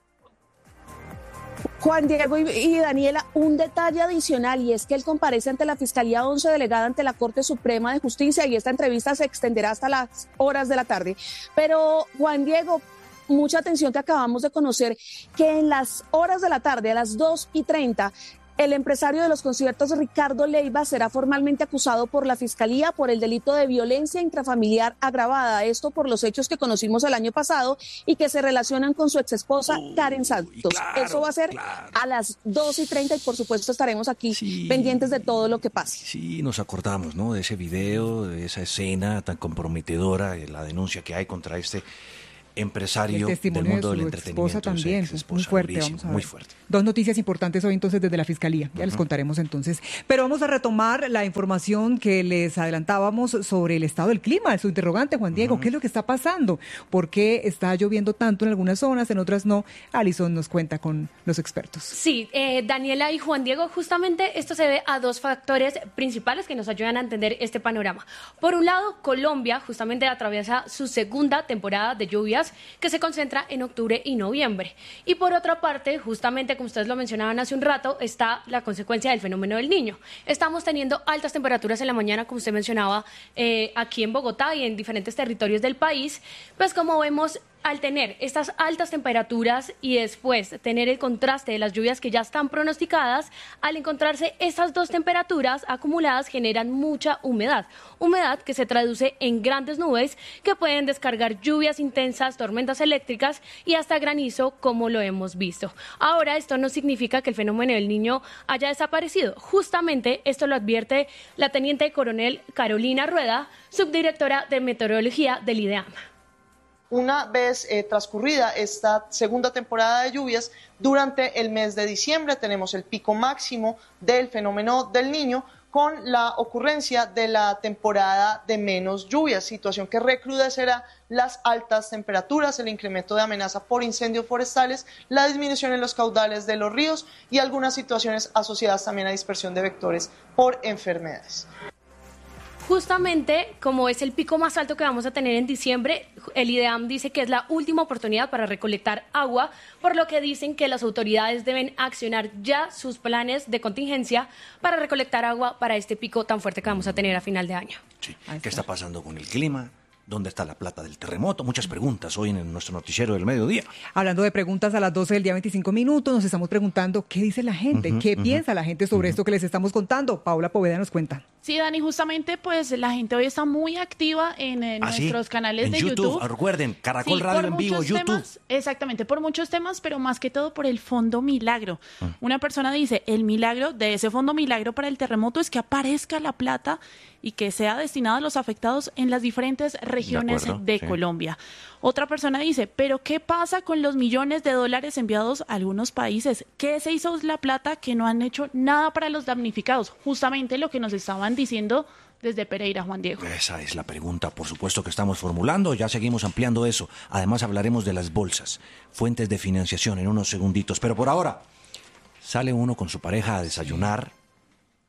Juan Diego y, y Daniela, un detalle adicional, y es que él comparece ante la Fiscalía once delegada ante la Corte Suprema de Justicia, y esta entrevista se extenderá hasta las horas de la tarde. Pero, Juan Diego, mucha atención, que acabamos de conocer que en las horas de la tarde, a las dos y treinta, el empresario de los conciertos Ricardo Leiva será formalmente acusado por la Fiscalía por el delito de violencia intrafamiliar agravada, esto por los hechos que conocimos el año pasado y que se relacionan con su exesposa Uy, Karen Santos. Claro, Eso va a ser claro. a las dos y treinta y por supuesto estaremos aquí sí, pendientes de todo lo que pase. Sí, nos acordamos, ¿no?, de ese video, de esa escena tan comprometedora, de la denuncia que hay contra este empresario del mundo del entretenimiento. También, ex esposa, muy fuerte, durísimo, vamos a ver. Muy fuerte. Dos noticias importantes hoy entonces desde la Fiscalía, ya uh-huh. les contaremos entonces. Pero vamos a retomar la información que les adelantábamos sobre el estado del clima, su interrogante, Juan Diego, uh-huh. ¿qué es lo que está pasando? ¿Por qué está lloviendo tanto en algunas zonas, en otras no? Alison nos cuenta con los expertos. Sí, eh, Daniela y Juan Diego, justamente esto se debe a dos factores principales que nos ayudan a entender este panorama. Por un lado, Colombia justamente atraviesa su segunda temporada de lluvias, que se concentra en octubre y noviembre. Y por otra parte, justamente como ustedes lo mencionaban hace un rato, está la consecuencia del fenómeno del Niño. Estamos teniendo altas temperaturas en la mañana, como usted mencionaba, eh, aquí en Bogotá y en diferentes territorios del país. Pues como vemos, al tener estas altas temperaturas y después tener el contraste de las lluvias que ya están pronosticadas, al encontrarse estas dos temperaturas acumuladas generan mucha humedad, humedad que se traduce en grandes nubes que pueden descargar lluvias intensas, tormentas eléctricas y hasta granizo, como lo hemos visto. Ahora, esto no significa que el fenómeno del Niño haya desaparecido. Justamente esto lo advierte la teniente coronel Carolina Rueda, subdirectora de meteorología del IDEAM. Una vez eh, transcurrida esta segunda temporada de lluvias, durante el mes de diciembre tenemos el pico máximo del fenómeno del Niño con la ocurrencia de la temporada de menos lluvias, situación que recrudecerá las altas temperaturas, el incremento de amenaza por incendios forestales, la disminución en los caudales de los ríos y algunas situaciones asociadas también a dispersión de vectores por enfermedades. Justamente, como es el pico más alto que vamos a tener en diciembre, el IDEAM dice que es la última oportunidad para recolectar agua, por lo que dicen que las autoridades deben accionar ya sus planes de contingencia para recolectar agua para este pico tan fuerte que vamos a tener a final de año. Sí. ¿Qué está pasando con el clima? ¿Dónde está la plata del terremoto? Muchas preguntas hoy en nuestro noticiero del mediodía. Hablando de preguntas, a las doce del día veinticinco minutos nos estamos preguntando qué dice la gente, uh-huh, qué uh-huh. piensa la gente sobre uh-huh. esto que les estamos contando. Paula Poveda nos cuenta. Sí, Dani, justamente pues la gente hoy está muy activa en, en ¿Ah, nuestros sí? canales en de YouTube. YouTube. Recuerden, Caracol sí, Radio en vivo, YouTube. Temas, exactamente, por muchos temas, pero más que todo por el Fondo Milagro. Uh. Una persona dice, el milagro de ese Fondo Milagro para el terremoto es que aparezca la plata y que sea destinada a los afectados en las diferentes regiones de, acuerdo, de sí. Colombia. Otra persona dice, pero ¿qué pasa con los millones de dólares enviados a algunos países? ¿Qué se hizo la plata que no han hecho nada para los damnificados? Justamente lo que nos estaban diciendo desde Pereira, Juan Diego. Esa es la pregunta, por supuesto, que estamos formulando. Ya seguimos ampliando eso. Además hablaremos de las bolsas, fuentes de financiación en unos segunditos. Pero por ahora, sale uno con su pareja a desayunar.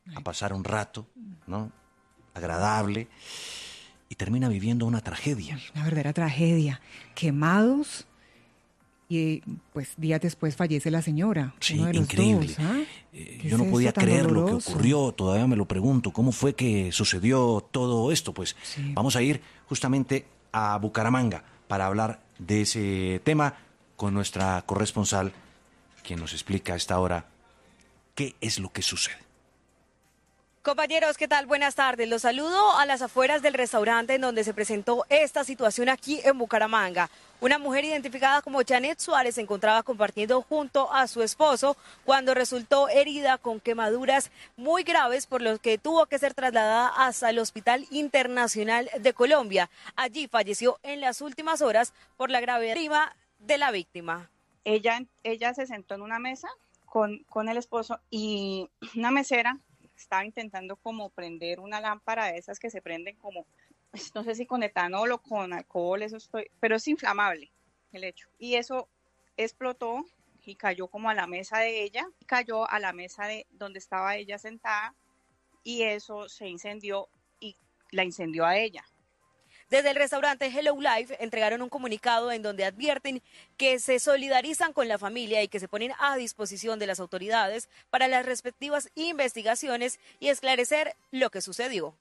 a pasar un rato, ¿no? Agradable, y termina viviendo una tragedia. Una verdadera tragedia. Quemados, y pues días después fallece la señora. Sí, uno de los increíble. dos, ¿ah? Eh, yo no podía creer lo que ocurrió, todavía me lo pregunto. ¿Cómo fue que sucedió todo esto? Pues sí. Vamos a ir justamente a Bucaramanga para hablar de ese tema con nuestra corresponsal, quien nos explica a esta hora qué es lo que sucede. Compañeros, ¿qué tal? Buenas tardes. Los saludo a las afueras del restaurante en donde se presentó esta situación aquí en Bucaramanga. Una mujer identificada como Janet Suárez se encontraba compartiendo junto a su esposo cuando resultó herida con quemaduras muy graves, por lo que tuvo que ser trasladada hasta el Hospital Internacional de Colombia. Allí falleció en las últimas horas por la gravedad prima de la víctima. Ella, ella se sentó en una mesa con, con el esposo y una mesera estaba intentando como prender una lámpara de esas que se prenden como, no sé si con etanol o con alcohol, eso estoy, pero es inflamable el hecho. Y eso explotó y cayó como a la mesa de ella, cayó a la mesa de donde estaba ella sentada y eso se incendió y la incendió a ella. Desde el restaurante Hello Life entregaron un comunicado en donde advierten que se solidarizan con la familia y que se ponen a disposición de las autoridades para las respectivas investigaciones y esclarecer lo que sucedió.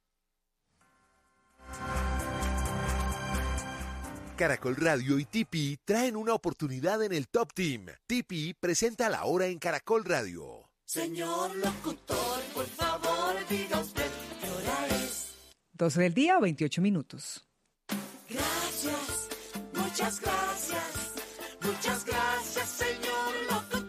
Caracol Radio y T P traen una oportunidad en el Top Team. T P presenta La Hora en Caracol Radio. Señor locutor, por favor, diga usted qué hora es. doce del día, veintiocho minutos. Gracias, muchas gracias, muchas gracias, señor locutor.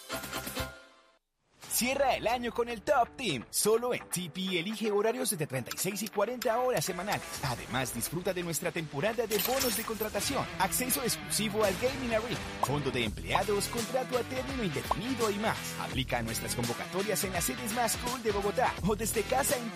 Cierra el año con el Top Team. Solo en T P elige horarios de treinta y seis y cuarenta horas semanales. Además, disfruta de nuestra temporada de bonos de contratación, acceso exclusivo al Gaming Arena, fondo de empleados, contrato a término indefinido y más. Aplica nuestras convocatorias en las sedes más cool de Bogotá o desde casa en